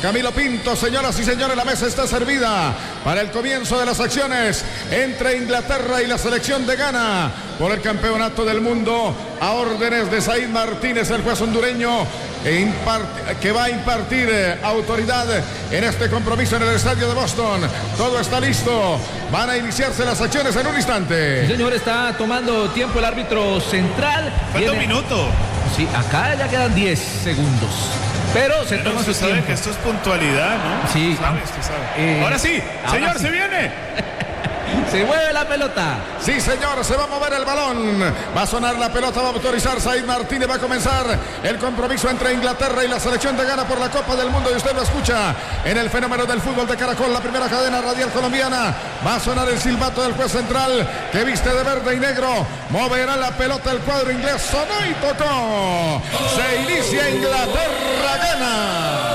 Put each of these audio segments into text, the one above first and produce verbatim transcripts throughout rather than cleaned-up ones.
Camilo Pinto. Señoras y señores, la mesa está servida para el comienzo de las acciones entre Inglaterra y la selección de Ghana por el campeonato del mundo, a órdenes de Said Martínez, el juez hondureño, que va a impartir eh, autoridad en este compromiso en el estadio de Boston. Todo está listo, van a iniciarse las acciones en un instante. El señor, está tomando tiempo el árbitro central. Falta un minuto. Sí, acá ya quedan diez segundos. Pero se Pero toma usted su sabe tiempo. que esto es puntualidad, ¿no? Sí. Usted sabe, usted sabe. Eh, ahora sí, ahora señor, sí. se viene. Se mueve la pelota. Sí, señor, se va a mover el balón. Va a sonar la pelota, va a autorizar Said Martínez. Va a comenzar el compromiso entre Inglaterra y la selección de Ghana por la Copa del Mundo. Y usted lo escucha en el fenómeno del fútbol de Caracol, la primera cadena radial colombiana. Va a sonar el silbato del juez central, que viste de verde y negro. Moverá la pelota el cuadro inglés. Sonó y tocó. Se inicia Inglaterra-Ghana.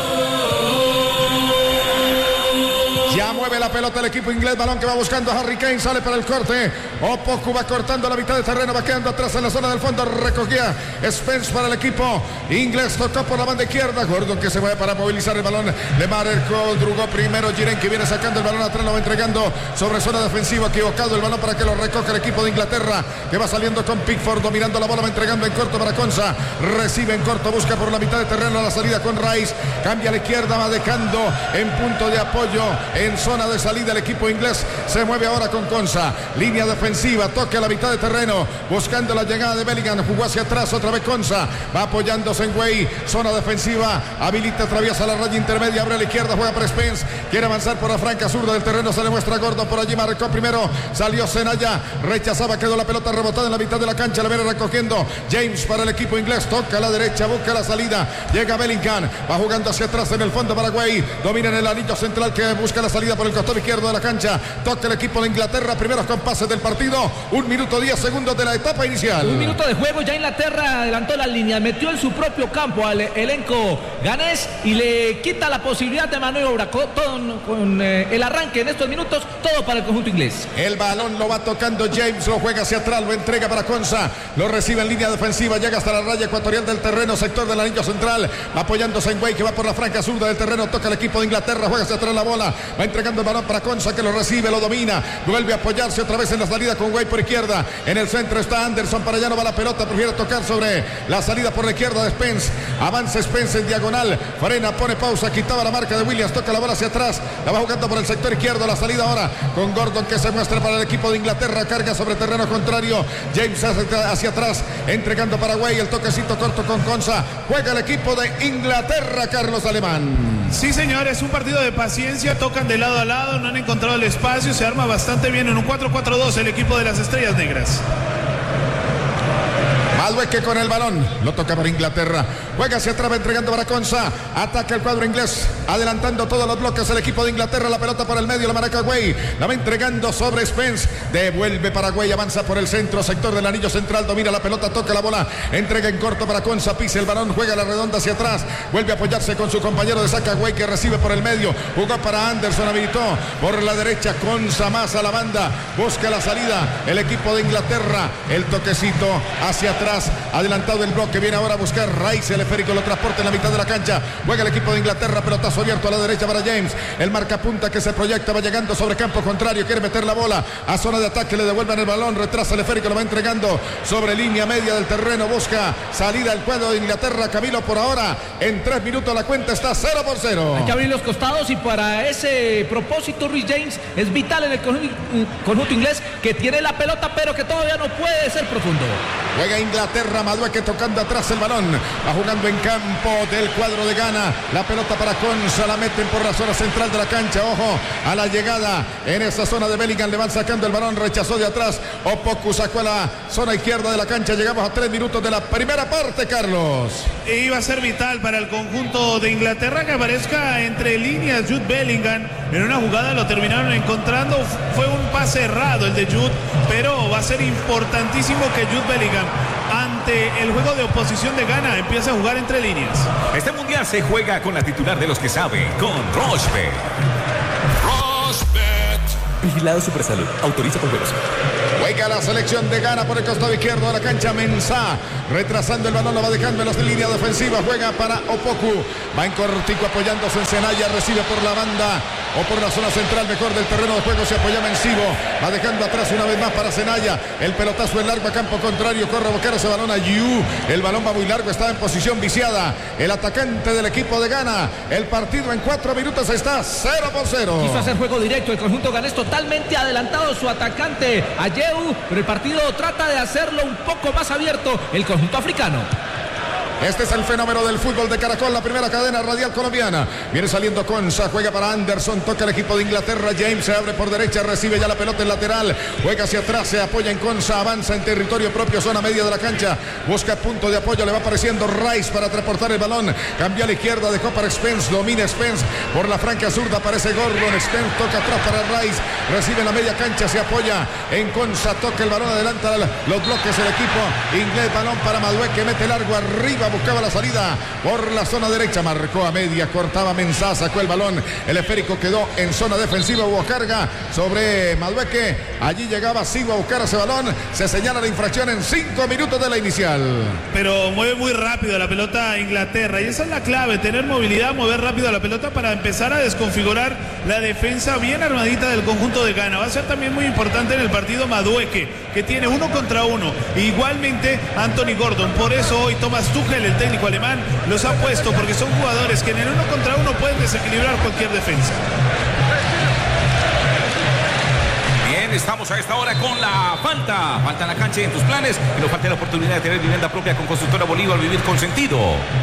Ya mueve la pelota el equipo inglés, balón que va buscando a Harry Kane, sale para el corte. Opoku va cortando la mitad de terreno, va quedando atrás en la zona del fondo, recogía Spence para el equipo inglés, tocó por la banda izquierda, Gordon que se mueve para movilizar el balón, le marcó, drugó primero, Giren que viene sacando el balón atrás, lo va entregando sobre zona defensiva, equivocado el balón para que lo recoja el equipo de Inglaterra, que va saliendo con Pickford, dominando la bola, va entregando en corto para Konsa, recibe en corto, busca por la mitad de terreno, la salida con Rice, cambia a la izquierda, va dejando en punto de apoyo, en zona de salida el equipo inglés, se mueve ahora con Konsa, línea defensiva, toca la mitad de terreno, buscando la llegada de Bellingham, jugó hacia atrás, otra vez Konsa, va apoyándose en Way, zona defensiva, habilita, atraviesa la raya intermedia, abre a la izquierda, juega para Spence, quiere avanzar por la franca zurda del terreno, se le muestra Gordon, por allí marcó primero, salió Senaya, rechazaba, quedó la pelota rebotada en la mitad de la cancha, la viene recogiendo James para el equipo inglés, toca a la derecha, busca la salida, llega Bellingham, va jugando hacia atrás en el fondo Paraguay, domina en el anillo central que busca la salida por el costado izquierdo de la cancha, toca el equipo de Inglaterra, primeros compases del partido, un minuto diez segundos de la etapa inicial. Un minuto de juego, ya Inglaterra adelantó las líneas, metió en su propio campo al elenco ganés y le quita la posibilidad de maniobra con, con, con eh, el arranque en estos minutos, todo para el conjunto inglés. El balón lo va tocando James, lo juega hacia atrás, lo entrega para Konsa, lo recibe en línea defensiva, llega hasta la raya ecuatorial del terreno, sector del anillo central, va apoyándose en Way que va por la franca zurda del terreno, toca el equipo de Inglaterra, juega hacia atrás la bola, va entregando el balón para Konsa que lo recibe, lo domina, vuelve a apoyarse otra vez en la salida con Way por izquierda, en el centro está Anderson, para allá no va la pelota, prefiere tocar sobre la salida por la izquierda de Spence, avanza Spence en diagonal, frena, pone pausa, quitaba la marca de Williams, toca la bola hacia atrás, la va jugando por el sector izquierdo, la salida ahora con Gordon que se muestra para el equipo de Inglaterra, carga sobre terreno contrario, James hacia, hacia atrás, entregando Paraguay, el toquecito corto con Konsa, juega el equipo de Inglaterra, Carlos Alemán. Sí, señor, es un partido de paciencia, tocan de lado a lado, no han encontrado el espacio, se arma bastante bien en un cuatro cuatro dos el equipo de las Estrellas Negras. Madueque con el balón, lo toca para Inglaterra, juega hacia atrás, va entregando para Konsa, ataca el cuadro inglés, adelantando todos los bloques el equipo de Inglaterra, la pelota por el medio, la marca Way, la va entregando sobre Spence, devuelve Paraguay, avanza por el centro, sector del anillo central, domina la pelota, toca la bola, entrega en corto para Konsa, pisa el balón, juega la redonda hacia atrás, vuelve a apoyarse con su compañero de saca Way que recibe por el medio, jugó para Anderson, habilitó por la derecha, Konsa más a la banda, busca la salida, el equipo de Inglaterra, el toquecito hacia atrás, adelantado el bloque, viene ahora a buscar Rice, el esférico lo transporta en la mitad de la cancha, juega el equipo de Inglaterra, pelotazo abierto a la derecha para James, el marcapunta que se proyecta, va llegando sobre campo contrario, quiere meter la bola a zona de ataque, le devuelven el balón, retrasa el esférico, lo va entregando sobre línea media del terreno, busca salida el cuadro de Inglaterra, Camilo, por ahora en tres minutos la cuenta está cero por cero. Hay que abrir los costados y para ese propósito Rhys James es vital en el conjunto, conjunto inglés que tiene la pelota pero que todavía no puede ser profundo. Juega Inglaterra, Madueque tocando atrás el balón, va jugando en campo del cuadro de Ghana, la pelota para Konsa, la meten por la zona central de la cancha, ojo a la llegada en esa zona de Bellingham, le van sacando el balón, rechazó de atrás, Opoku sacó a la zona izquierda de la cancha, llegamos a tres minutos de la primera parte, Carlos. E iba a ser vital para el conjunto de Inglaterra que aparezca entre líneas Jude Bellingham, en una jugada lo terminaron encontrando, fue un pase errado el de Jude, pero va a ser importantísimo que Jude Bellingham ante el juego de oposición de Ghana empieza a jugar entre líneas. Este mundial se juega con la titular de los que saben, con Rochebet. Rochebet. Vigilado Supersalud. Autoriza con juegos. Juega la selección de Ghana por el costado izquierdo de la cancha. Mensah retrasando el balón, lo va dejando en la línea defensiva. Juega para Opoku. Va en cortico apoyándose en Zelaya. Recibe por la banda o por la zona central mejor del terreno de juego. Se apoya Mencibo. Va dejando atrás una vez más para Zelaya. El pelotazo en largo a campo contrario. Corre a buscar ese balón a Yu. El balón va muy largo. Está en posición viciada. El atacante del equipo de Ghana. El partido en cuatro minutos está cero por cero. Quiso hacer juego directo. El conjunto ganés totalmente adelantado. Su atacante Ayew. Pero el partido trata de hacerlo un poco más abierto. El conjunto africano. Este es el fenómeno del fútbol de Caracol, la primera cadena radial colombiana. Viene saliendo Konsa, juega para Anderson, toca el equipo de Inglaterra. James se abre por derecha, recibe ya la pelota en lateral, juega hacia atrás, se apoya en Konsa, avanza en territorio propio, zona media de la cancha, busca punto de apoyo, le va apareciendo Rice para transportar el balón, cambia a la izquierda, dejó para Spence, domina Spence, por la franca zurda aparece Gordon, Spence toca atrás para Rice, recibe en la media cancha, se apoya en Konsa, toca el balón, adelanta los bloques del equipo inglés, balón para Madueke, mete largo arriba, buscaba la salida por la zona derecha, marcó a media, cortaba Mensah, sacó el balón, el esférico quedó en zona defensiva, hubo carga sobre Madueke, allí llegaba Sigo a buscar ese balón, se señala la infracción en cinco minutos de la inicial. Pero mueve muy rápido la pelota a Inglaterra y esa es la clave, tener movilidad, mover rápido la pelota para empezar a desconfigurar la defensa bien armadita del conjunto de Ghana. Va a ser también muy importante en el partido Madueke, que tiene uno contra uno, igualmente Anthony Gordon, por eso hoy Thomas Tuchel, el técnico alemán, los ha puesto porque son jugadores que en el uno contra uno pueden desequilibrar cualquier defensa. Bien, estamos a esta hora con la Fanta. Falta en la cancha y en tus planes. Y nos falta la oportunidad de tener vivienda propia con Constructora Bolívar, vivir con sentido.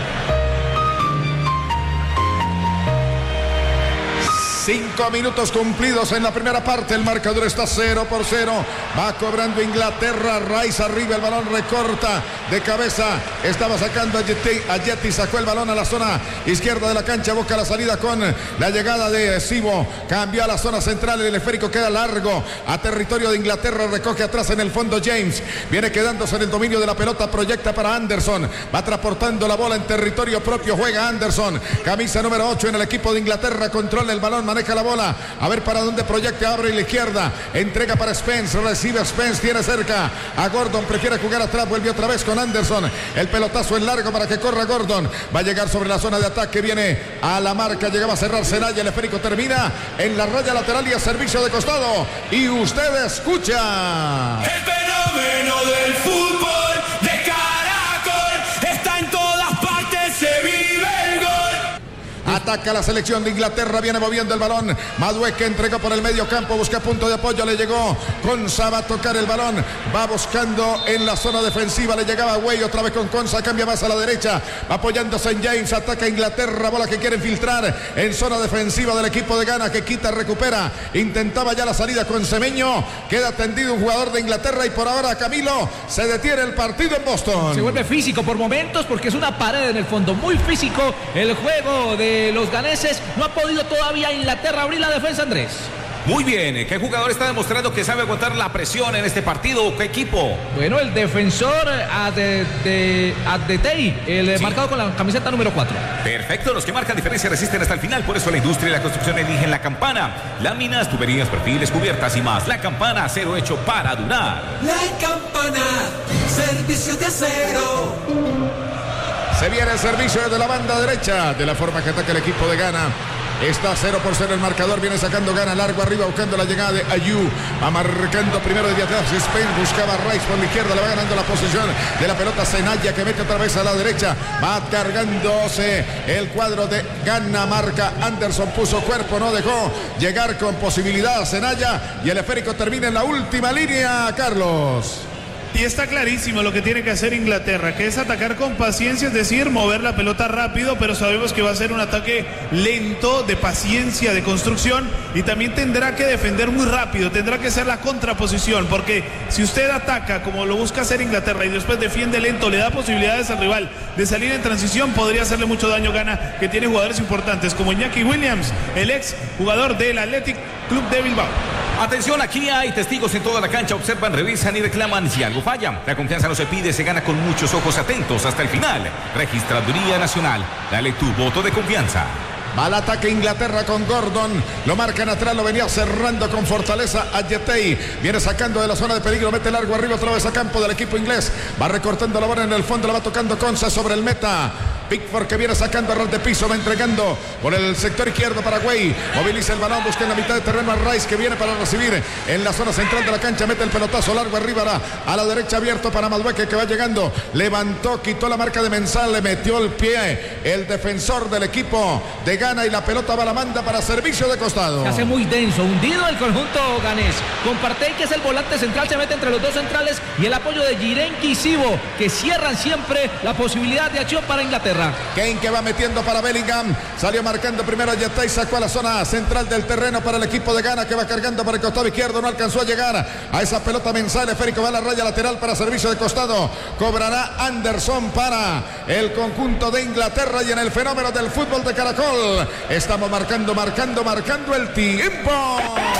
Cinco minutos cumplidos en la primera parte. El marcador está cero por cero. Va cobrando Inglaterra. Rice arriba. El balón recorta de cabeza. Estaba sacando a Yeti. A Yeti sacó el balón a la zona izquierda de la cancha. Busca la salida con la llegada de Sibo. Cambió a la zona central. El esférico queda largo a territorio de Inglaterra. Recoge atrás en el fondo James. Viene quedándose en el dominio de la pelota. Proyecta para Anderson. Va transportando la bola en territorio propio. Juega Anderson. Camisa número ocho en el equipo de Inglaterra. Controla el balón. Maneja la bola, a ver para dónde proyecta, abre la izquierda, entrega para Spence, recibe Spence, tiene cerca a Gordon, prefiere jugar atrás, vuelve otra vez con Anderson, el pelotazo en largo para que corra Gordon, va a llegar sobre la zona de ataque, viene a la marca, llegaba a cerrar Zelaya, el esférico termina en la raya lateral y a servicio de costado, y usted escucha el fenómeno del fútbol de Caracol, está en todas partes, se vive el gol. Ataca la selección de Inglaterra, viene moviendo el balón. Madueke entregó por el medio campo, busca punto de apoyo, le llegó Konsa, va a tocar el balón, va buscando en la zona defensiva, le llegaba Wey, otra vez con Konsa, cambia más a la derecha, va apoyándose en James, ataca Inglaterra, bola que quiere infiltrar en zona defensiva del equipo de Ghana, que quita, recupera, intentaba ya la salida con Semeño, queda tendido un jugador de Inglaterra y por ahora Camilo, se detiene el partido en Boston. Se vuelve físico por momentos porque es una pared en el fondo, muy físico el juego de los ganeses. No ha podido todavía Inglaterra abrir la defensa, Andrés. Muy bien, ¿qué jugador está demostrando que sabe aguantar la presión en este partido? ¿Qué equipo? Bueno, el defensor Adetei, el sí, marcado con la camiseta número cuatro. Perfecto, los que marcan diferencia resisten hasta el final, por eso la industria y la construcción eligen la Campana. Láminas, tuberías, perfiles, cubiertas y más. La Campana, acero hecho para durar. La Campana, servicio de acero. Se viene el servicio desde la banda derecha, de la forma que ataca el equipo de Ghana. Está cero por cero el marcador, viene sacando Ghana largo arriba buscando la llegada de Ayew, va marcando primero de atrás Spain, buscaba Rice por la izquierda, le va ganando la posición de la pelota Zelaya que mete otra vez a la derecha, va cargándose el cuadro de Ghana, marca Anderson, puso cuerpo, no dejó llegar con posibilidad a Zelaya y el esférico termina en la última línea, Carlos. Y está clarísimo lo que tiene que hacer Inglaterra, que es atacar con paciencia, es decir, mover la pelota rápido, pero sabemos que va a ser un ataque lento, de paciencia, de construcción, y también tendrá que defender muy rápido, tendrá que ser la contraposición, porque si usted ataca como lo busca hacer Inglaterra y después defiende lento, le da posibilidades al rival de salir en transición, podría hacerle mucho daño Ghana, que tiene jugadores importantes como Iñaki Williams, el ex jugador del Athletic Club de Bilbao. Atención, aquí hay testigos en toda la cancha, observan, revisan y reclaman si algo falla. La confianza no se pide, se gana con muchos ojos atentos hasta el final. Registraduría Nacional, dale tu voto de confianza. Va al ataque Inglaterra con Gordon. Lo marcan atrás, lo venía cerrando con fortaleza a Yetey. Viene sacando de la zona de peligro, mete largo arriba otra vez a campo del equipo inglés. Va recortando la bola en el fondo, la va tocando Conza sobre el meta. Pickford que viene sacando a ras de piso, va entregando por el sector izquierdo Paraguay. Moviliza el balón, busca en la mitad de terreno a Rice que viene para recibir en la zona central de la cancha. Mete el pelotazo largo arriba a la, a la derecha abierto para Madueque que va llegando. Levantó, quitó la marca de Mensah, le metió el pie el defensor del equipo de Ghana y la pelota va a la manda para servicio de costado. Se hace muy denso, hundido el conjunto ganés. Con Partey que es el volante central, se mete entre los dos centrales y el apoyo de Jirenki y Sibo que cierran siempre la posibilidad de acción para Inglaterra. Kane que va metiendo para Bellingham. Salió marcando primero a Yetey. Sacó a la zona central del terreno para el equipo de Ghana que va cargando para el costado izquierdo. No alcanzó a llegar a esa pelota Mensah. El esférico va a la raya lateral para servicio de costado. Cobrará Anderson para el conjunto de Inglaterra. Y en el fenómeno del fútbol de Caracol estamos marcando, marcando, marcando el tiempo.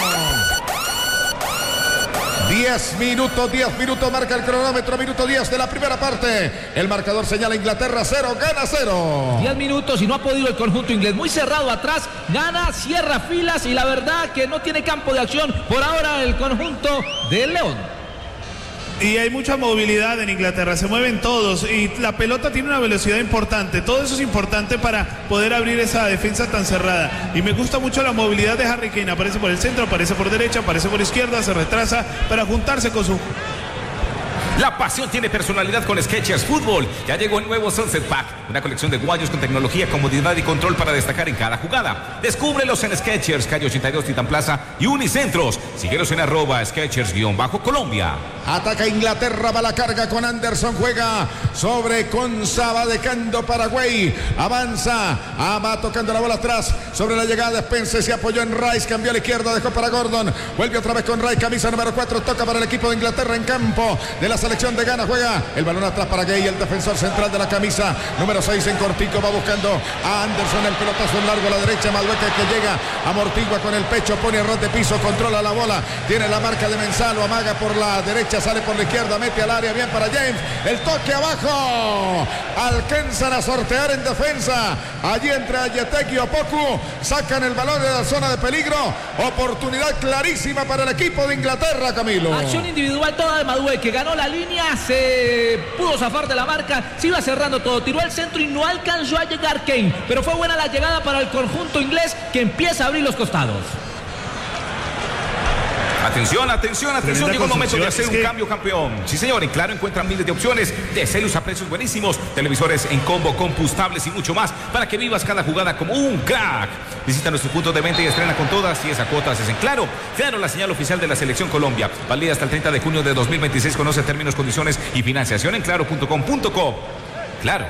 diez minutos, diez minutos, marca el cronómetro, minuto diez de la primera parte. El marcador señala Inglaterra cero, Ghana cero. diez minutos y no ha podido el conjunto inglés. Muy cerrado atrás, Ghana cierra filas y la verdad que no tiene campo de acción por ahora el conjunto de León. Y hay mucha movilidad en Inglaterra, se mueven todos y la pelota tiene una velocidad importante. Todo eso es importante para poder abrir esa defensa tan cerrada. Y me gusta mucho la movilidad de Harry Kane. Aparece por el centro, aparece por derecha, aparece por izquierda, se retrasa para juntarse con su... La pasión tiene personalidad con Skechers Fútbol. Ya llegó el nuevo Sunset Pack, una colección de guayos con tecnología, comodidad y control para destacar en cada jugada. Descúbrelos en Skechers, calle ochenta y dos, Titán Plaza y Unicentros. Síguelos en arroba Skechers-Colombia. Ataca Inglaterra, va la carga con Anderson, juega sobre Conza, va dejando Paraguay, avanza, ah, va tocando la bola atrás, sobre la llegada de Spence, se apoyó en Rice, cambió a la izquierda, dejó para Gordon, vuelve otra vez con Rice, camisa número cuatro, toca para el equipo de Inglaterra en campo de la selección de Ghana, juega el balón atrás para Gay, el defensor central de la camisa número seis en cortico, va buscando a Anderson, el pelotazo en largo a la derecha, Madueque que llega, amortigua con el pecho, pone a ras de piso, controla la bola, tiene la marca de Mensah, lo amaga por la derecha, sale por la izquierda, mete al área, bien para James, el toque abajo, alcanzan a sortear en defensa, allí entre Yetey y Opoku, sacan el balón de la zona de peligro, oportunidad clarísima para el equipo de Inglaterra, Camilo. Acción individual toda de Madueque, que ganó la línea, se pudo zafar de la marca, se iba cerrando todo, tiró al centro y no alcanzó a llegar Kane, pero fue buena la llegada para el conjunto inglés que empieza a abrir los costados. Atención, atención, atención, llegó el momento de hacer un que... cambio, campeón. Sí, señor, en Claro encuentran miles de opciones de Celus a precios buenísimos, televisores en combo, compostables y mucho más, para que vivas cada jugada como un crack. Visita nuestro punto de venta y estrena con todas y esa cuotas es en Claro. Claro, la señal oficial de la Selección Colombia. Válida hasta el treinta de junio de dos mil veintiséis. Conoce términos, condiciones y financiación en claro punto com punto co. Claro.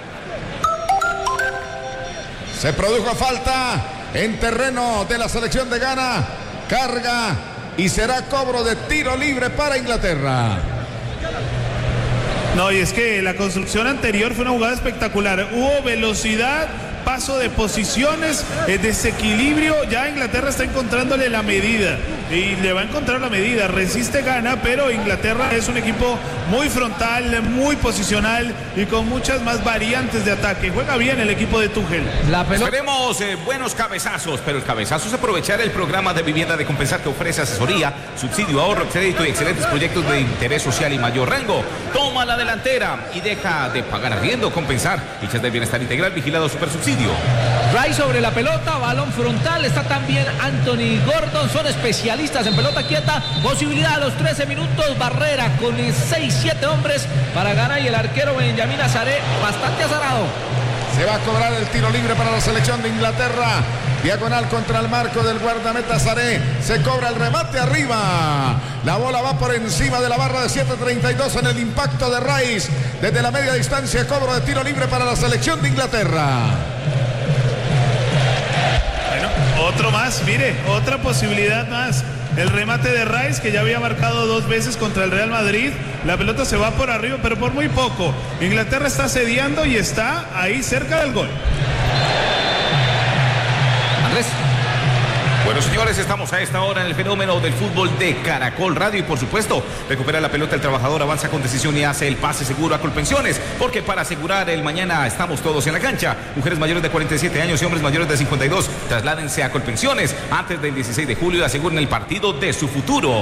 Se produjo falta en terreno de la selección de Ghana. Carga y será cobro de tiro libre para Inglaterra. No, y es que la construcción anterior fue una jugada espectacular. Hubo velocidad, paso de posiciones, eh, desequilibrio. Ya Inglaterra está encontrándole la medida y le va a encontrar la medida. Resiste Ghana, pero Inglaterra es un equipo muy frontal, muy posicional y con muchas más variantes de ataque. Juega bien el equipo de Tuchel. La pelota... Esperemos eh, buenos cabezazos, pero el cabezazo es aprovechar el programa de vivienda de Compensar que ofrece asesoría, subsidio, ahorro, crédito y excelentes proyectos de interés social y mayor rango. Toma la delantera y deja de pagar arriendo. Compensar, fichas de bienestar integral, vigilado super subsidio. Rice sobre la pelota, balón frontal, está también Anthony Gordon, son especialistas en pelota quieta, posibilidad a los trece minutos, barrera con seis siete hombres para ganar y el arquero Benjamín Azaré bastante azarado. Se va a cobrar el tiro libre para la selección de Inglaterra. Diagonal contra el marco del guardameta Saré. Se cobra el remate arriba. La bola va por encima de la barra de siete treinta y dos en el impacto de Rice. Desde la media distancia, cobro de tiro libre para la selección de Inglaterra. Bueno, otro más, mire, otra posibilidad más. El remate de Rice, que ya había marcado dos veces contra el Real Madrid. La pelota se va por arriba, pero por muy poco. Inglaterra está cediendo y está ahí cerca del gol. Andrés. Bueno, señores, estamos a esta hora en el fenómeno del fútbol de Caracol Radio y por supuesto, recupera la pelota el trabajador, avanza con decisión y hace el pase seguro a Colpensiones, porque para asegurar el mañana estamos todos en la cancha. Mujeres mayores de cuarenta y siete años y hombres mayores de cincuenta y dos, trasládense a Colpensiones antes del dieciséis de julio y aseguren el partido de su futuro.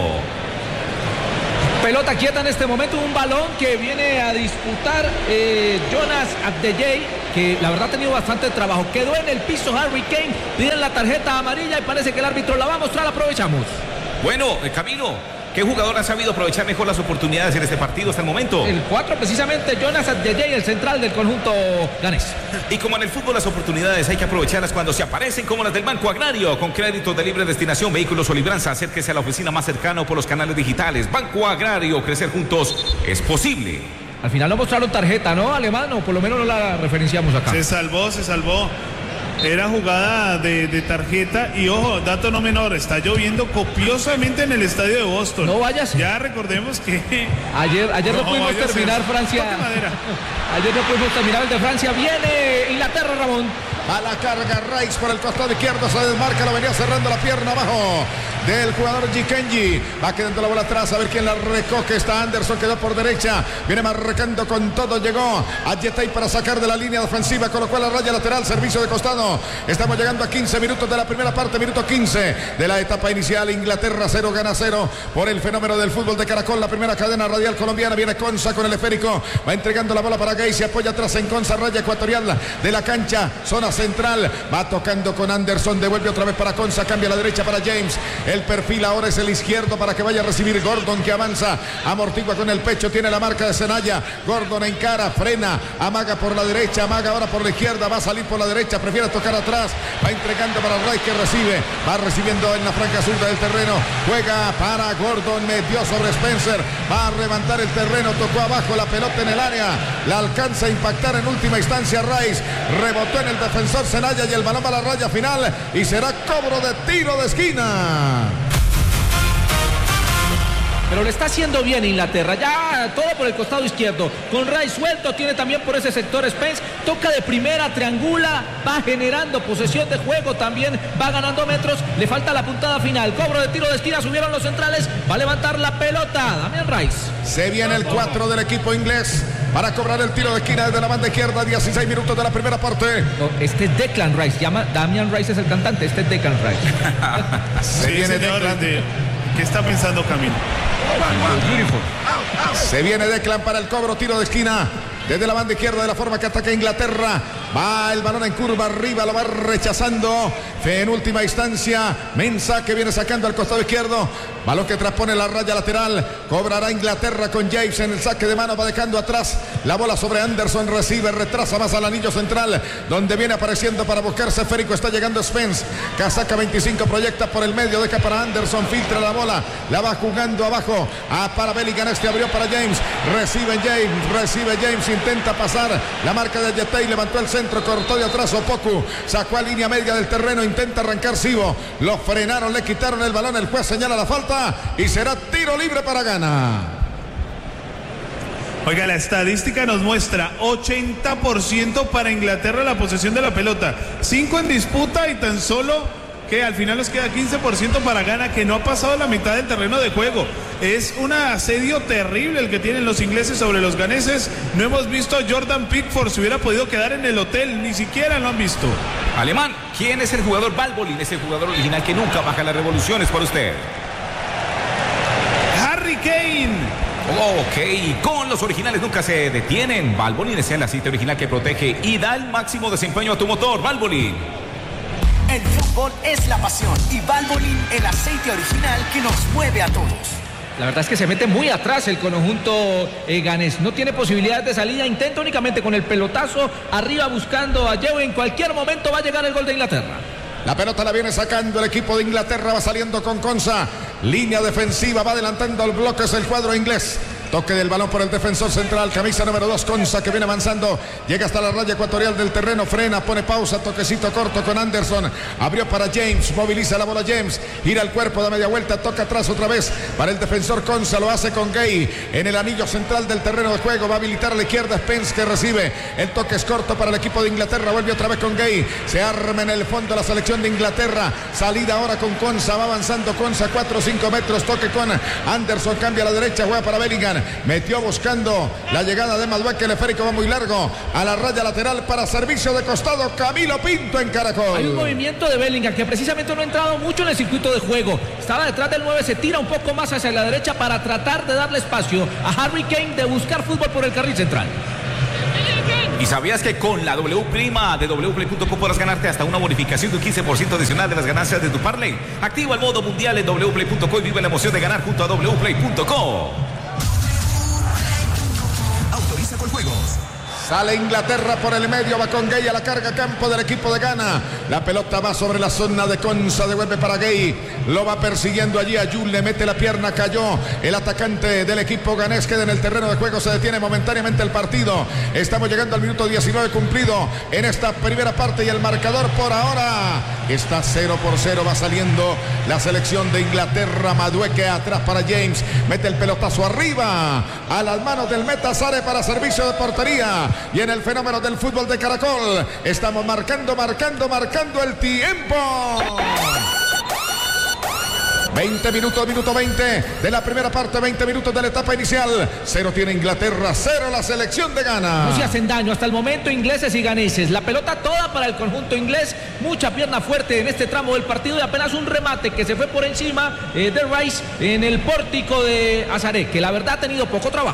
Pelota quieta en este momento, un balón que viene a disputar eh, Jonas Abdeyey, que la verdad ha tenido bastante trabajo. Quedó en el piso Harry Kane, piden la tarjeta amarilla y parece que el árbitro la va a mostrar, aprovechamos. Bueno, Camilo, ¿qué jugador ha sabido aprovechar mejor las oportunidades en este partido hasta el momento? El cuatro, precisamente, Jonas Abdeyey, el central del conjunto ganés. Y como en el fútbol las oportunidades hay que aprovecharlas cuando se aparecen, como las del Banco Agrario, con créditos de libre destinación, vehículos o libranza. Acérquese a la oficina más cercana o por los canales digitales. Banco Agrario, crecer juntos es posible. Al final no mostraron tarjeta, ¿no, Alemán? O por lo menos no la referenciamos acá. Se salvó, se salvó. Era jugada de, de tarjeta y ojo, dato no menor, está lloviendo copiosamente en el estadio de Boston. No vayas. Ya recordemos que ayer, ayer no, no pudimos terminar Francia. Ayer no pudimos terminar el de Francia. Viene Inglaterra, Ramón. A la carga Rice por el costado izquierdo, se desmarca, lo venía cerrando la pierna abajo del jugador Gikenji. Va quedando la bola atrás, a ver quién la recoge. Está Anderson, quedó por derecha, viene marcando con todo, llegó a Yetay para sacar de la línea defensiva, colocó la raya lateral, servicio de costado. Estamos llegando a quince minutos de la primera parte, minuto quince de la etapa inicial. Inglaterra cero, gana cero por el fenómeno del fútbol de Caracol, la primera cadena radial colombiana. Viene Conza con el esférico, va entregando la bola para Gay, se apoya atrás en Conza, raya ecuatorial de la cancha, zona central, va tocando con Anderson, devuelve otra vez para Conza, cambia a la derecha para James, el perfil ahora es el izquierdo para que vaya a recibir Gordon, que avanza, amortigua con el pecho, tiene la marca de Senaya, Gordon encara, frena, amaga por la derecha, amaga ahora por la izquierda, va a salir por la derecha, prefiere tocar atrás, va entregando para Rice, que recibe, va recibiendo en la franja sur del terreno, juega para Gordon, metió sobre Spencer, va a levantar el terreno, tocó abajo la pelota en el área, la alcanza a impactar en última instancia Rice, rebotó en el defensor Senaya y el balón va a la raya final y será cobro de tiro de esquina. Pero le está haciendo bien Inglaterra, ya todo por el costado izquierdo, con Rice suelto, tiene también por ese sector Spence, toca de primera, triangula, va generando posesión de juego, también va ganando metros, le falta la puntada final, cobro de tiro de esquina, subieron los centrales, va a levantar la pelota, Damian Rice. Se viene el cuatro del equipo inglés para cobrar el tiro de esquina desde la banda izquierda, dieciséis minutos de la primera parte. No, este es Declan Rice, llama Damian Rice es el cantante, este es Declan Rice. Se sí, viene señor, Declan. de, ¿qué está pensando Camilo? Se viene Declan para el cobro, tiro de esquina desde la banda izquierda, de la forma que ataca Inglaterra. Va el balón en curva arriba, lo va rechazando. En última instancia, Mensah, que viene sacando al costado izquierdo. Balón que transpone la raya lateral. Cobrará Inglaterra con James en el saque de mano. Va dejando atrás la bola sobre Anderson. Recibe, retrasa más al anillo central, donde viene apareciendo para buscarse esférico. Está llegando Spence. Casaca veinticinco, proyecta por el medio. Deja para Anderson, filtra la bola. La va jugando abajo. A para Bellingham, este abrió para James. Recibe James, recibe James. Intenta pasar la marca de Yetay. Levantó el centro, cortó de atrás Opoku. Sacó a línea media del terreno. Intenta arrancar Sibo. Lo frenaron, le quitaron el balón. El juez señala la falta y será tiro libre para Ghana. Oiga, la estadística nos muestra ochenta por ciento para Inglaterra la posesión de la pelota, cinco en disputa y tan solo que al final nos queda quince por ciento para Ghana, que no ha pasado la mitad del terreno de juego. Es un asedio terrible el que tienen los ingleses sobre los ganeses. No hemos visto a Jordan Pickford, si hubiera podido quedar en el hotel, ni siquiera lo han visto. Alemán, ¿quién es el jugador? Valbolin es el jugador original que nunca baja las revoluciones para usted. Harry Kane. Ok, con los originales nunca se detienen. Valbolin es el aceite original que protege y da el máximo desempeño a tu motor. Valbolin. El fútbol es la pasión y Valvoline, el aceite original que nos mueve a todos. La verdad es que se mete muy atrás el conjunto eh, ganés. No tiene posibilidades de salida. Intenta únicamente con el pelotazo arriba buscando a Joe. En cualquier momento va a llegar el gol de Inglaterra. La pelota la viene sacando el equipo de Inglaterra. Va saliendo con Conza. Línea defensiva. Va adelantando el bloque. Es el cuadro inglés. Toque del balón por el defensor central, camisa número dos, Konsa, que viene avanzando. Llega hasta la raya ecuatorial del terreno, frena, pone pausa, toquecito corto con Anderson. Abrió para James, moviliza la bola James. Gira el cuerpo, da media vuelta, toca atrás otra vez para el defensor Konsa. Lo hace con Gay en el anillo central del terreno de juego. Va a habilitar a la izquierda Spence, que recibe. El toque es corto para el equipo de Inglaterra. Vuelve otra vez con Gay. Se arma en el fondo la selección de Inglaterra. Salida ahora con Konsa. Va avanzando Konsa, cuatro o cinco metros. Toque con Anderson. Cambia a la derecha. Juega para Bellingham. Metió buscando la llegada de Madueque. El esférico va muy largo. A la raya lateral para servicio de costado. Camilo Pinto en Caracol. Hay un movimiento de Bellingham que precisamente no ha entrado mucho en el circuito de juego. Estaba detrás del nueve. Se tira un poco más hacia la derecha para tratar de darle espacio a Harry Kane de buscar fútbol por el carril central. ¿Y sabías que con la W Prima de doble u play punto com podrás ganarte hasta una bonificación de un quince por ciento adicional de las ganancias de tu parlay? Activa el modo mundial en doble u play punto com y vive la emoción de ganar junto a doble u play punto com. Autoriza con juegos. Sale Inglaterra por el medio, va con Gay a la carga, campo del equipo de Ghana. La pelota va sobre la zona de Konsa, devuelve para Gay. Lo va persiguiendo allí a Jul, le mete la pierna, cayó el atacante del equipo ganés, queda en el terreno de juego, se detiene momentáneamente el partido. Estamos llegando al minuto diecinueve cumplido en esta primera parte y el marcador por ahora está cero por cero. Va saliendo la selección de Inglaterra. Madueque atrás para James, mete el pelotazo arriba a las manos del meta, sale para servicio de portería. Y en el fenómeno del fútbol de Caracol estamos marcando, marcando, marcando el tiempo. veinte minutos, minuto veinte de la primera parte, veinte minutos de la etapa inicial. Cero tiene Inglaterra, cero la selección de Ghana. No se hacen daño hasta el momento ingleses y ganeses. La pelota toda para el conjunto inglés. Mucha pierna fuerte en este tramo del partido y apenas un remate que se fue por encima eh, de Rice en el pórtico de Azaré, que la verdad ha tenido poco trabajo.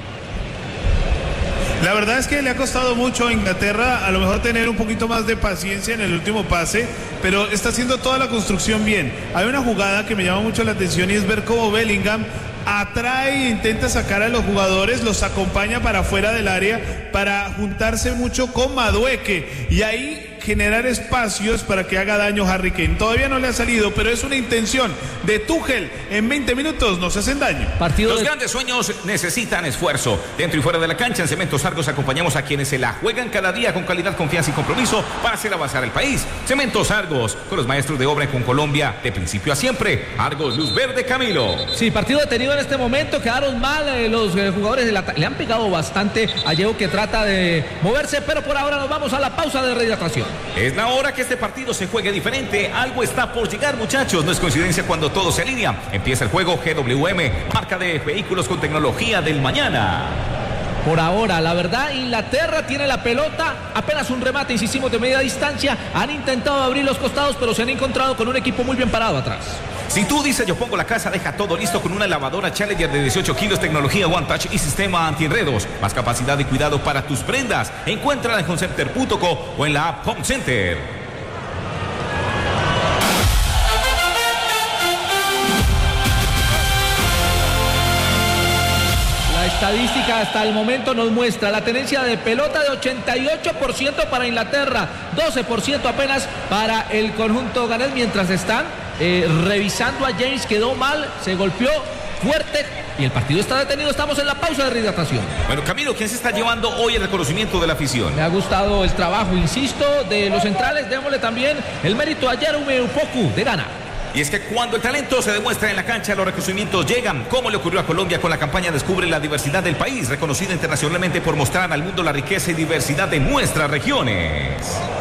La verdad es que le ha costado mucho a Inglaterra a lo mejor tener un poquito más de paciencia en el último pase, pero está haciendo toda la construcción bien. Hay una jugada que me llama mucho la atención y es ver cómo Bellingham atrae e intenta sacar a los jugadores, los acompaña para afuera del área para juntarse mucho con Madueque y ahí generar espacios para que haga daño a Harry Kane. Todavía no le ha salido, pero es una intención de Tuchel. En veinte minutos no se hacen daño. Partido Los de... grandes sueños necesitan esfuerzo. Dentro y fuera de la cancha, en Cementos Argos acompañamos a quienes se la juegan cada día con calidad, confianza y compromiso para hacer avanzar el país. Cementos Argos, con los maestros de obra con Colombia, de principio a siempre. Argos, luz verde, Camilo. Sí, partido detenido en este momento. Quedaron mal eh, los eh, jugadores de la... Le han pegado bastante a Diego, que trata de moverse, pero por ahora nos vamos a la pausa de rehidratación. Es la hora que este partido se juegue diferente. Algo está por llegar, muchachos. No es coincidencia cuando todo se alinea. Empieza el juego G W M, marca de vehículos con tecnología del mañana. Por ahora, la verdad, Inglaterra tiene la pelota, apenas un remate, insistimos, de media distancia. Han intentado abrir los costados, pero se han encontrado con un equipo muy bien parado atrás. Si tú dices yo pongo la casa, deja todo listo con una lavadora Challenger de dieciocho kilos, tecnología One Touch y sistema antienredos. Más capacidad y cuidado para tus prendas. Encuéntrala en home center punto co o en la app Home Center. La estadística hasta el momento nos muestra la tenencia de pelota de ochenta y ocho por ciento para Inglaterra, doce por ciento apenas para el conjunto ganés, mientras están eh, revisando a James. Quedó mal, se golpeó fuerte y el partido está detenido. Estamos en la pausa de rehidratación. Bueno, Camilo, ¿quién se está llevando hoy el reconocimiento de la afición? Me ha gustado el trabajo, insisto, de los centrales. Démosle también el mérito a Jerome Opoku de Ghana. Y es que cuando el talento se demuestra en la cancha, los reconocimientos llegan, como le ocurrió a Colombia con la campaña Descubre la diversidad del país, reconocida internacionalmente por mostrar al mundo la riqueza y diversidad de nuestras regiones.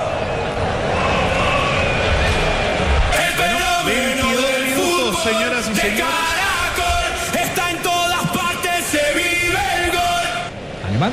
veintidós minutos, señoras y señores. Caracol está en todas partes, se vive el gol. Alemán.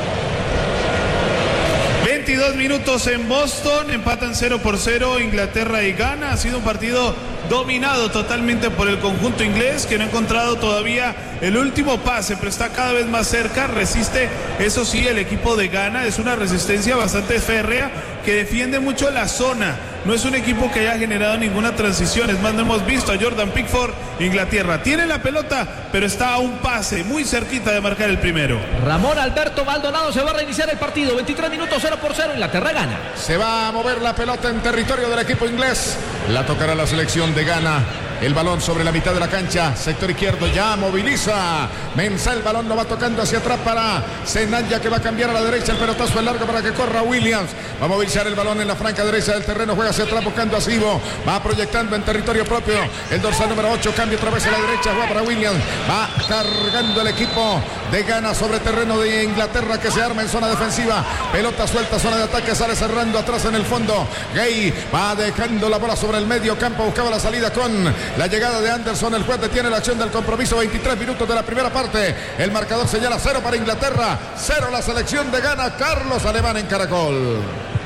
veintidós minutos en Boston, empatan cero por cero Inglaterra y Ghana. Ha sido un partido dominado totalmente por el conjunto inglés, que no ha encontrado todavía el último pase, pero está cada vez más cerca. Resiste, eso sí, el equipo de Ghana. Es una resistencia bastante férrea que defiende mucho la zona. No es un equipo que haya generado ninguna transición. Es más, no hemos visto a Jordan Pickford. Inglaterra tiene la pelota, pero está a un pase muy cerquita de marcar el primero. Ramón Alberto Maldonado, se va a reiniciar el partido. veintitrés minutos, cero por cero. Inglaterra gana. Se va a mover la pelota en territorio del equipo inglés. La tocará la selección de Ghana. el balón sobre la mitad de la cancha, sector izquierdo, ya moviliza Mensah, el balón lo va tocando hacia atrás para Senaya, que va a cambiar a la derecha, el pelotazo es largo para que corra Williams, va a movilizar el balón en la franca derecha del terreno, juega hacia atrás buscando a Sibo, va proyectando en territorio propio, el dorsal número ocho, cambia otra vez a la derecha, juega para Williams, va cargando el equipo de Ghana sobre terreno de Inglaterra, que se arma en zona defensiva, pelota suelta, zona de ataque, sale cerrando atrás en el fondo, Gay va dejando la bola sobre el medio campo, buscaba la salida con la llegada de Anderson, el juez detiene la acción del compromiso, veintitrés minutos de la primera parte, el marcador señala cero para Inglaterra, cero la selección de Ghana. Carlos Alemán en Caracol.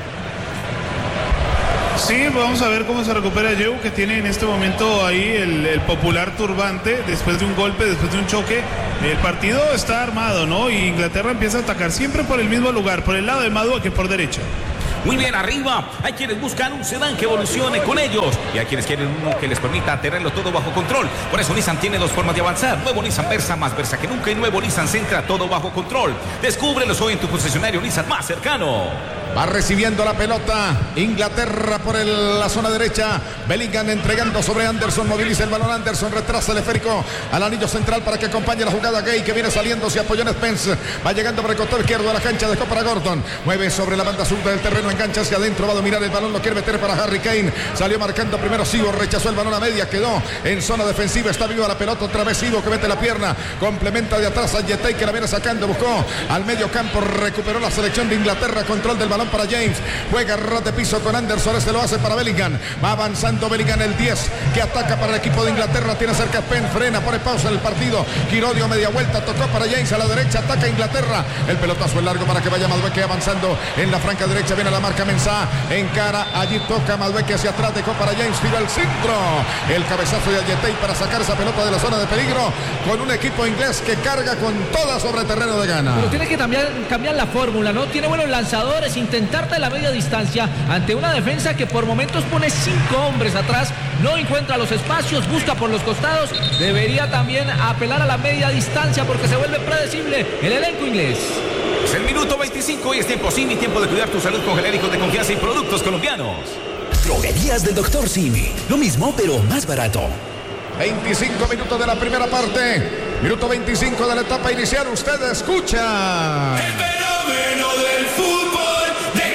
Sí, vamos a ver cómo se recupera Joe, que tiene en este momento ahí el, el popular turbante después de un golpe, después de un choque. El partido está armado, ¿no? Y Inglaterra empieza a atacar siempre por el mismo lugar, por el lado de Madua que por derecha. Muy bien, arriba. Hay quienes buscan un sedán que evolucione con ellos. Y hay quienes quieren uno que les permita tenerlo todo bajo control. Por eso Nissan tiene dos formas de avanzar. Nuevo Nissan Versa, más Versa que nunca. Y nuevo Nissan Sentra, todo bajo control. Descúbrelos hoy en tu concesionario Nissan más cercano. Va recibiendo la pelota Inglaterra por el, la zona derecha. Bellingham entregando sobre Anderson. Moviliza el balón Anderson. Retrasa el esférico al anillo central para que acompañe la jugada. Gay, que viene saliendo. Se apoyó en Spence. Va llegando por el costado izquierdo de la cancha. Dejó para Gordon. Mueve sobre la banda sur del terreno. Engancha hacia adentro. Va a dominar el balón. Lo quiere meter para Harry Kane. Salió marcando primero Sibo. Rechazó el balón a media. Quedó en zona defensiva. Está viva la pelota. Otra vez Sibo, que mete la pierna. Complementa de atrás a Yetey, que la viene sacando. Buscó al medio campo. Recuperó la selección de Inglaterra. Control del balón para James, juega ras de piso con Anderson, este lo hace para Bellingham, va avanzando Bellingham, el diez que ataca para el equipo de Inglaterra, tiene cerca a Penn, frena, pone pausa en el partido, Quirodio media vuelta, tocó para James a la derecha, ataca Inglaterra, el pelotazo es largo para que vaya Madueke avanzando en la franca derecha, viene la marca Mensah, encara, allí toca Madueke hacia atrás, dejó para James, tira al centro, el cabezazo de Ayetey para sacar esa pelota de la zona de peligro, con un equipo inglés que carga con toda sobre terreno de Ghana. Pero tiene que cambiar, cambiar la fórmula, ¿no? Tiene buenos lanzadores, intentar de la media distancia ante una defensa que por momentos pone cinco hombres atrás, no encuentra los espacios, busca por los costados, debería también apelar a la media distancia porque se vuelve predecible el elenco inglés. Es el minuto veinticinco y es tiempo Simi, tiempo de cuidar tu salud con genéricos de confianza y productos colombianos. Droguerías del doctor Simi, lo mismo pero más barato. veinticinco minutos de la primera parte, minuto veinticinco de la etapa inicial, usted escucha. El fenómeno del fútbol de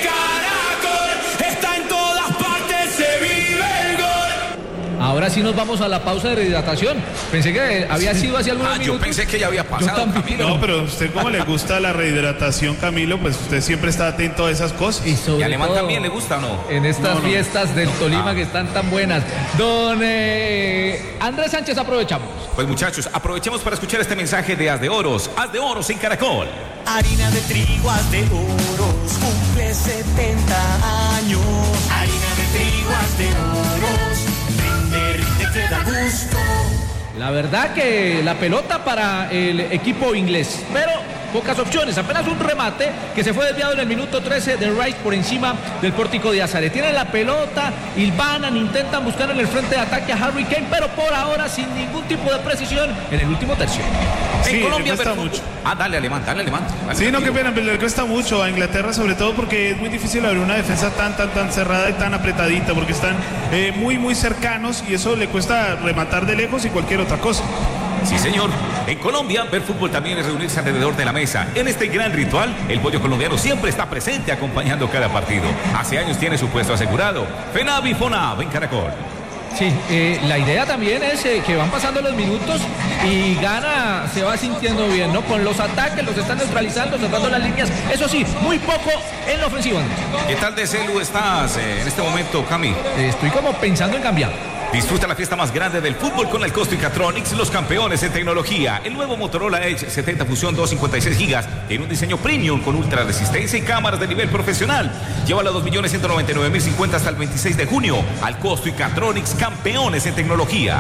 Caracol está en todas partes, se vive el gol. Ahora sí nos vamos a la pausa de rehidratación. Pensé que había sido hace algunos Ah, minutos. yo pensé que ya había pasado, Camilo. No, pero usted como le gusta la rehidratación, Camilo, pues usted siempre está atento a esas cosas. Y ¿Y sobre Alemán todo también le gusta o no? en estas No, no. fiestas del Tolima Ah. que están tan buenas. Don eh, Andrés Sánchez, aprovechamos. Pues muchachos, aprovechemos para escuchar este mensaje de Haz de Oros. Haz de Oros en Caracol. Harina de trigo, haz de oros, cumple setenta años. Harina de trigo, haz de oros, rinde, rinde, que da gusto. La verdad que la pelota para el equipo inglés, pero pocas opciones, apenas un remate que se fue desviado en el minuto trece de Rice por encima del pórtico de Azare. Tienen la pelota, hilvanan, intentan buscar en el frente de ataque a Harry Kane, pero por ahora sin ningún tipo de precisión en el último tercio. Sí, en Colombia le cuesta ver- mucho. Ah, dale Alemán, dale Alemán. Dale, Sí, no, qué tranquilo. pena, pero le cuesta mucho a Inglaterra, sobre todo porque es muy difícil abrir una defensa tan, tan, tan cerrada y tan apretadita, porque están eh, muy, muy cercanos y eso le cuesta rematar de lejos y cualquier otra cosa. Sí, señor. En Colombia, ver fútbol también es reunirse alrededor de la mesa. En este gran ritual, el pollo colombiano siempre está presente acompañando cada partido. Hace años tiene su puesto asegurado. FENAV y FONAV en Caracol. Sí, eh, la idea también es eh, que van pasando los minutos y Ghana se va sintiendo bien, ¿no? Con los ataques, los están neutralizando, cerrando las líneas. Eso sí, muy poco en la ofensiva. ¿Qué tal de celu estás eh, en este momento, Cami? Eh, estoy como pensando en cambiar. Disfruta la fiesta más grande del fútbol con el Costo Catronics, los campeones en tecnología. El nuevo Motorola Edge setenta Fusión doscientos cincuenta y seis gigas tiene un diseño premium con ultra resistencia y cámaras de nivel profesional. Llévala a dos millones ciento noventa y nueve mil cincuenta hasta el veintiséis de junio. Al Costo Catronics, campeones en tecnología.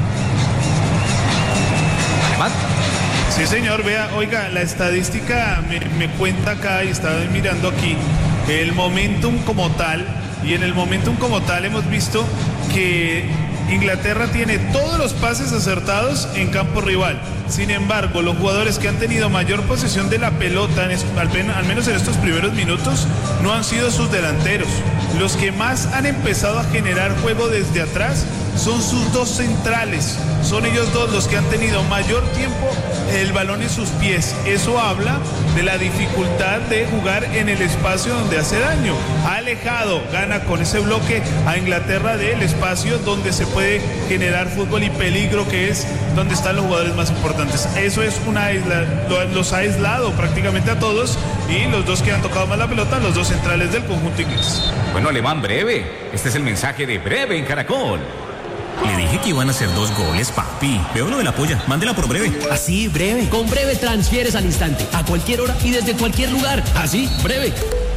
Alemán. Sí, señor, vea, oiga, la estadística me, me cuenta acá y estaba mirando aquí el momentum como tal, y en el momentum como tal hemos visto que Inglaterra tiene todos los pases acertados en campo rival. Sin embargo, los jugadores que han tenido mayor posesión de la pelota, en es, al, al menos en estos primeros minutos, no han sido sus delanteros. los que más han empezado a generar juego desde atrás son sus dos centrales. Son ellos dos los que han tenido mayor tiempo el balón en sus pies. Eso habla de la dificultad de jugar en el espacio donde hace daño. Ha alejado, gana con ese bloque a Inglaterra del espacio donde se puede generar fútbol y peligro, que es donde están los jugadores más importantes. Eso es una isla, los ha aislado prácticamente a todos, y los dos que han tocado más la pelota, los dos centrales del conjunto inglés. Bueno, Alemán, breve. Este es el mensaje de Breve en Caracol. Le dije que iban a hacer dos goles, papi. Veo lo de la polla. Mándela por Breve. Así, Breve. Con Breve transfieres al instante, a cualquier hora y desde cualquier lugar. Así, Breve.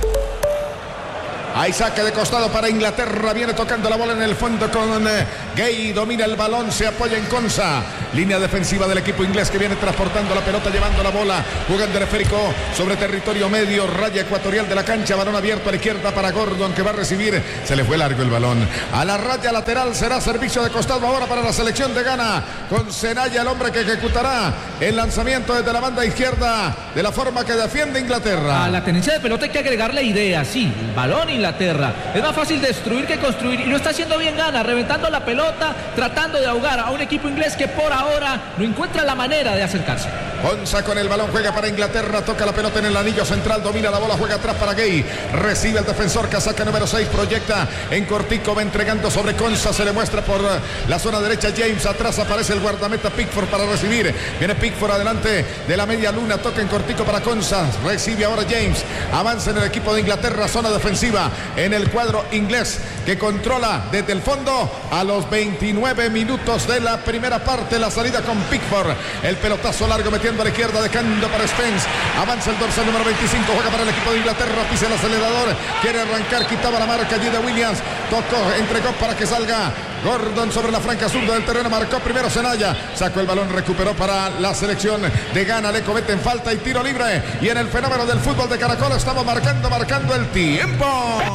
Hay saque de costado para Inglaterra. Viene tocando la bola en el fondo con eh, Gay. Domina el balón, se apoya en Konsa. Línea defensiva del equipo inglés que viene transportando la pelota, llevando la bola, jugando el esférico sobre territorio medio, raya ecuatorial de la cancha. Balón abierto a la izquierda para Gordon, que va a recibir. Se le fue largo el balón. A la raya lateral será servicio de costado ahora para la selección de Ghana. Con Senaya, el hombre que ejecutará el lanzamiento desde la banda izquierda de la forma que defiende Inglaterra. A la tenencia de pelota hay que agregarle idea. Sí, el balón y Inglaterra. Es más fácil destruir que construir, y lo está haciendo bien Ghana, reventando la pelota, tratando de ahogar a un equipo inglés que por ahora no encuentra la manera de acercarse. Konsa con el balón, juega para Inglaterra, toca la pelota en el anillo central, domina la bola, juega atrás para Gay, recibe el defensor, casaca número seis, proyecta en cortico, va entregando sobre Konsa, se le muestra por la zona derecha James, atrás aparece el guardameta Pickford para recibir, viene Pickford adelante de la media luna, toca en cortico para Konsa, recibe ahora James, avanza en el equipo de Inglaterra, zona defensiva en el cuadro inglés que controla desde el fondo a los veintinueve minutos de la primera parte, la salida con Pickford, el pelotazo largo metiendo a la izquierda, dejando para Spence, avanza el dorsal número veinticinco, juega para el equipo de Inglaterra, pisa el acelerador, quiere arrancar, quitaba la marca allí de Williams, tocó, entregó para que salga Gordon sobre la franca zurda del terreno, marcó primero Senaya, sacó el balón, recuperó para la selección de Ghana, le cometen falta y tiro libre, y en el fenómeno del fútbol de Caracol estamos marcando, marcando el tiempo.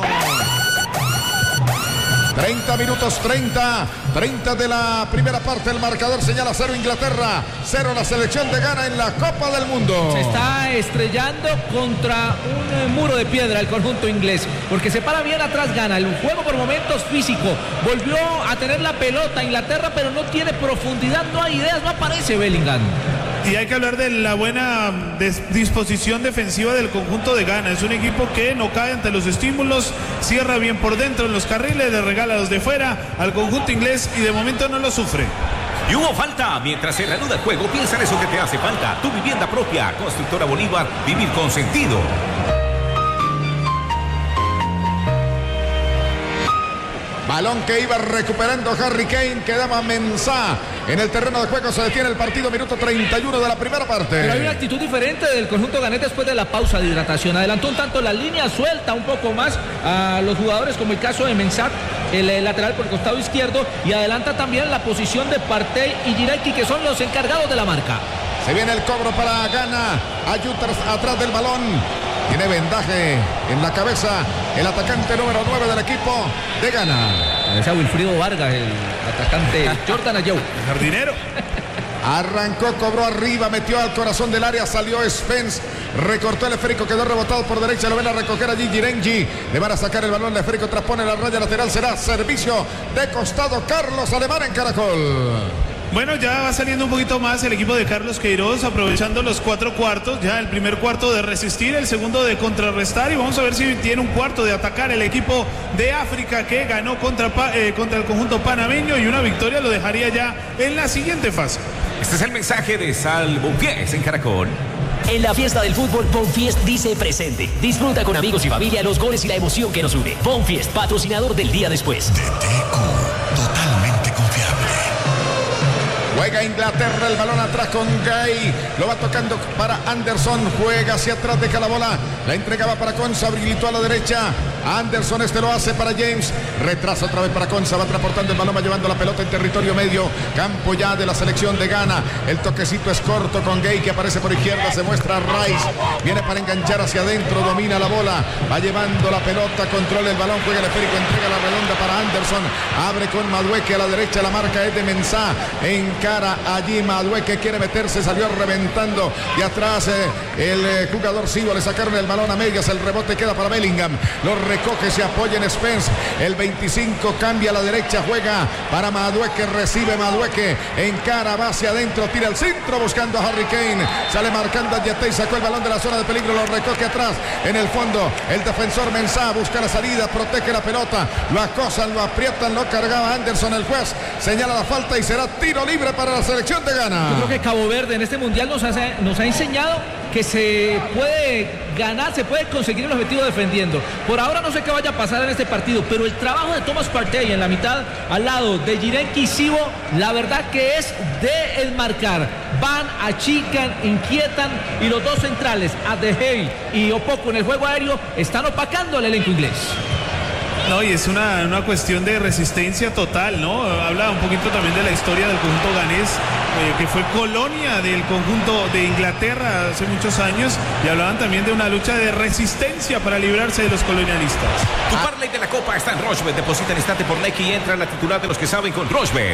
treinta minutos, treinta, treinta de la primera parte, el marcador señala cero Inglaterra, cero la selección de Ghana en la Copa del Mundo. Se está estrellando contra un eh, muro de piedra el conjunto inglés, porque se para bien atrás Ghana, el juego por momentos físico, volvió a tener la pelota Inglaterra, pero no tiene profundidad, no hay ideas, no aparece Bellingham. Y hay que hablar de la buena disposición defensiva del conjunto de Ghana. Es un equipo que no cae ante los estímulos, cierra bien por dentro en los carriles, le regala los de fuera al conjunto inglés y de momento no lo sufre. Y hubo falta. Mientras se reanuda el juego, piensa en eso que te hace falta. Tu vivienda propia. Constructora Bolívar. Vivir con sentido. Balón que iba recuperando Harry Kane, quedaba Mensah en el terreno de juego, se detiene el partido, minuto treinta y uno de la primera parte. Pero hay una actitud diferente del conjunto ganés después de la pausa de hidratación. Adelantó un tanto la línea, suelta un poco más a los jugadores, como el caso de Mensah, el, el lateral por el costado izquierdo, y adelanta también la posición de Partey y Girelki, que son los encargados de la marca. Se viene el cobro para Ghana, Ayuta atrás del balón. Tiene vendaje en la cabeza el atacante número nueve del equipo de Ghana. Es a Wilfrido Vargas, el atacante Jordan Ayew. El jardinero. Arrancó, cobró arriba, metió al corazón del área, salió Spence, recortó el esférico, quedó rebotado por derecha, lo ven a recoger allí Girengi, le van a sacar el balón, el esférico transpone la raya lateral, será servicio de costado. Carlos Alemán en Caracol. Bueno, ya va saliendo un poquito más el equipo de Carlos Queiroz, aprovechando los cuatro cuartos, ya el primer cuarto de resistir, el segundo de contrarrestar, y vamos a ver si tiene un cuarto de atacar el equipo de África, que ganó contra, eh, contra el conjunto panameño, y una victoria lo dejaría ya en la siguiente fase. Este es el mensaje de Salvopiés en Caracol. En la fiesta del fútbol, Bonfiest dice presente. Disfruta con amigos y familia los goles y la emoción que nos une. Bonfiest, patrocinador del día después. De Teco, totalmente confiable. Juega Inglaterra, el balón atrás con Gay, lo va tocando para Anderson, juega hacia atrás, deja la bola, la entregaba para Konsa, habilitó a la derecha, Anderson, este lo hace para James, retrasa otra vez para Konsa, va transportando el balón, va llevando la pelota en territorio medio, campo ya de la selección de Ghana, el toquecito es corto con Gay, que aparece por izquierda, se muestra Rice, viene para enganchar hacia adentro, domina la bola, va llevando la pelota, controla el balón, juega el esférico, entrega la redonda para Anderson, abre con Madueke a la derecha, la marca es de Mensah, en cara allí Madueke, quiere meterse, salió reventando de atrás eh, el eh, jugador Sivo, le sacaron el balón a medias, el rebote queda para Bellingham, lo recoge, se apoya en Spence. El veinticinco cambia a la derecha, juega para Madueque, recibe Madueque, encara, va hacia adentro, tira el centro buscando a Harry Kane. Sale marcando a Yetey, sacó el balón de la zona de peligro, lo recoge atrás. En el fondo, el defensor Mensah busca la salida, protege la pelota, lo acosan, lo aprietan, lo cargaba Anderson. El juez señala la falta y será tiro libre para la selección de Ghana. Yo creo que Cabo Verde en este mundial nos, hace, nos ha enseñado que se puede ganar, se puede conseguir el objetivo defendiendo. Por ahora no sé qué vaya a pasar en este partido, pero el trabajo de Thomas Partey en la mitad al lado de Jiren Kisibo, la verdad que es de enmarcar. Van, achican, inquietan y los dos centrales, Adehei y Opoku en el juego aéreo, están opacando al elenco inglés. No, y es una, una cuestión de resistencia total, ¿no? Habla un poquito también de la historia del conjunto ganés, eh, que fue colonia del conjunto de Inglaterra hace muchos años, y hablaban también de una lucha de resistencia para librarse de los colonialistas. Tu parlay de la Copa está en Rochebet. Deposita en instante por Nequi y entra a la titular de los que saben con Rochebet.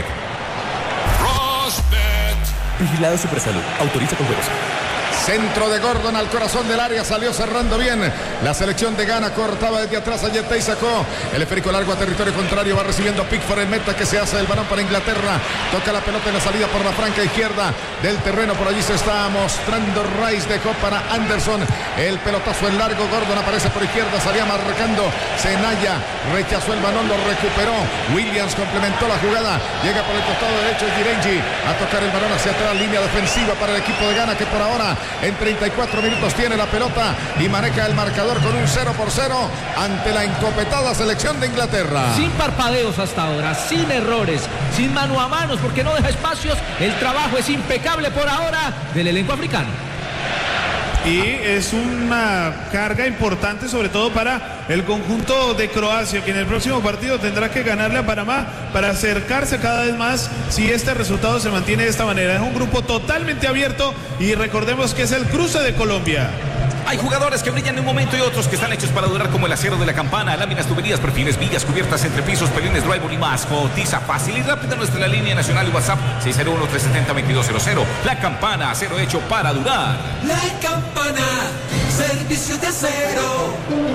Rochebet. Vigilado Supersalud. Autoriza con juegos. Centro de Gordon al corazón del área, salió cerrando bien. La selección de Ghana cortaba desde atrás a Yetey, sacó el esférico largo a territorio contrario, va recibiendo Pickford, el meta que se hace el balón para Inglaterra. Toca la pelota en la salida por la franca izquierda del terreno, por allí se está mostrando Rice, dejó para Anderson. El pelotazo en largo, Gordon aparece por izquierda, salía marcando Senaya, rechazó el balón, lo recuperó. Williams complementó la jugada, llega por el costado derecho Girenji a tocar el balón hacia atrás, línea defensiva para el equipo de Ghana, que por ahora en treinta y cuatro minutos tiene la pelota y maneja el marcador con un cero por cero ante la encopetada selección de Inglaterra. Sin parpadeos hasta ahora, sin errores, sin mano a manos, porque no deja espacios. El trabajo es impecable por ahora del elenco africano. Y es una carga importante, sobre todo para el conjunto de Croacia, que en el próximo partido tendrá que ganarle a Panamá para acercarse cada vez más si este resultado se mantiene de esta manera. Es un grupo totalmente abierto y recordemos que es el cruce de Colombia. Hay jugadores que brillan en un momento y otros que están hechos para durar, como el acero de la campana, láminas, tuberías, perfiles, villas, cubiertas, entrepisos, pelines, drywall y más. Cotiza fácil y rápido nuestra línea nacional y WhatsApp seis cero uno, tres siete cero, dos dos cero cero. La Campana, acero hecho para durar. La Campana, servicio de acero.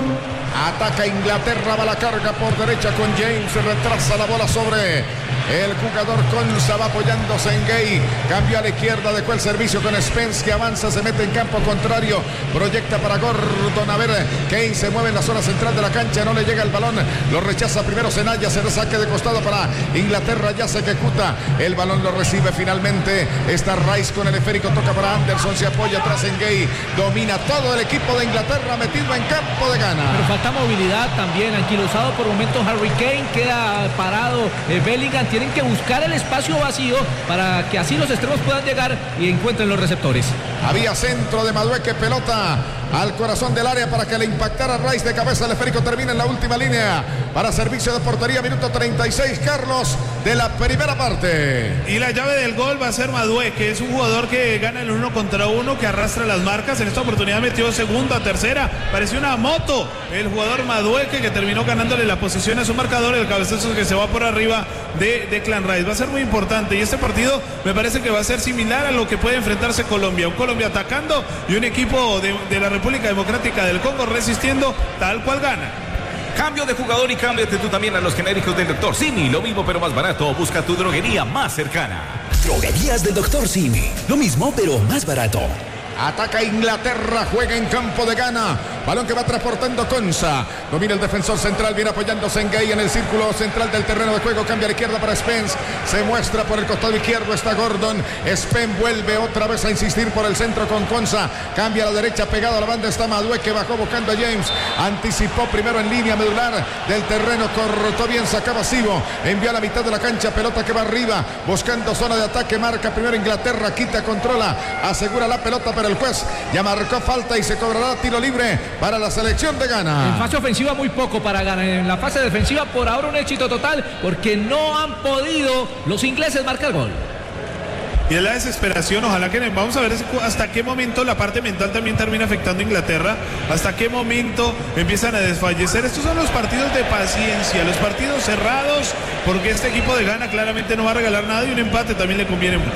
Ataca Inglaterra, va la carga por derecha con James, se retrasa la bola sobre el jugador Konsa, va apoyándose en Gay, cambia a la izquierda, dejó el servicio con Spence, que avanza, se mete en campo contrario, proyecta para Gordon, a ver, Kane se mueve en la zona central de la cancha, no le llega el balón, lo rechaza primero Senaya, se saque de costado para Inglaterra, ya se ejecuta, el balón lo recibe finalmente, está Rice con el esférico, toca para Anderson, se apoya atrás en Gay, domina todo el equipo de Inglaterra metido en campo de Ghana. Pero falta movilidad también, anquilosado por momentos Harry Kane, queda parado eh, Bellingham, tienen que buscar el espacio vacío para que así los extremos puedan llegar y encuentren los receptores. Había centro de Madueque, pelota al corazón del área para que le impactara Rice de cabeza, el esférico termina en la última línea para servicio de portería, minuto treinta y seis, Carlos, de la primera parte. Y la llave del gol va a ser Madueque, que es un jugador que gana el uno contra uno, que arrastra las marcas. En esta oportunidad metió segunda, tercera, pareció una moto el jugador Madueque, que terminó ganándole la posición a su marcador, el cabezazo que se va por arriba de Declan Rice. Va a ser muy importante y este partido me parece que va a ser similar a lo que puede enfrentarse Colombia, un Colombia atacando y un equipo de, de la República Democrática del Congo resistiendo tal cual gana. Cambio de jugador y cámbiate tú también a los genéricos del doctor Simi. Lo mismo pero más barato. Busca tu droguería más cercana. Droguerías del doctor Simi. Lo mismo pero más barato. Ataca Inglaterra, juega en campo de Ghana. Balón que va transportando Konsa. Domina el defensor central, viene apoyándose en Gay en el círculo central del terreno de juego. Cambia a la izquierda para Spence. Se muestra por el costado izquierdo, está Gordon. Spence vuelve otra vez a insistir por el centro con Konsa. Cambia a la derecha, pegado a la banda está Madueque, bajó buscando a James. Anticipó primero en línea medular del terreno, cortó bien, sacaba Sibo. Envió a la mitad de la cancha, pelota que va arriba, buscando zona de ataque. Marca primero Inglaterra, quita, controla, asegura la pelota, pero el juez ya marcó falta y se cobrará tiro libre para la selección de Ghana. En fase ofensiva muy poco para Ghana. En la fase defensiva por ahora un éxito total, porque no han podido los ingleses marcar gol. Y es la desesperación, ojalá que vamos a ver hasta qué momento la parte mental también termina afectando a Inglaterra, hasta qué momento empiezan a desfallecer. Estos son los partidos de paciencia, los partidos cerrados, porque este equipo de Ghana claramente no va a regalar nada y un empate también le conviene mucho.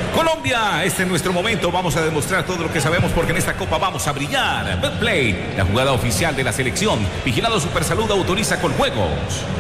Colombia, este es nuestro momento. Vamos a demostrar todo lo que sabemos porque en esta copa vamos a brillar. Betplay, la jugada oficial de la selección. Vigilado Supersalud, autoriza con juegos.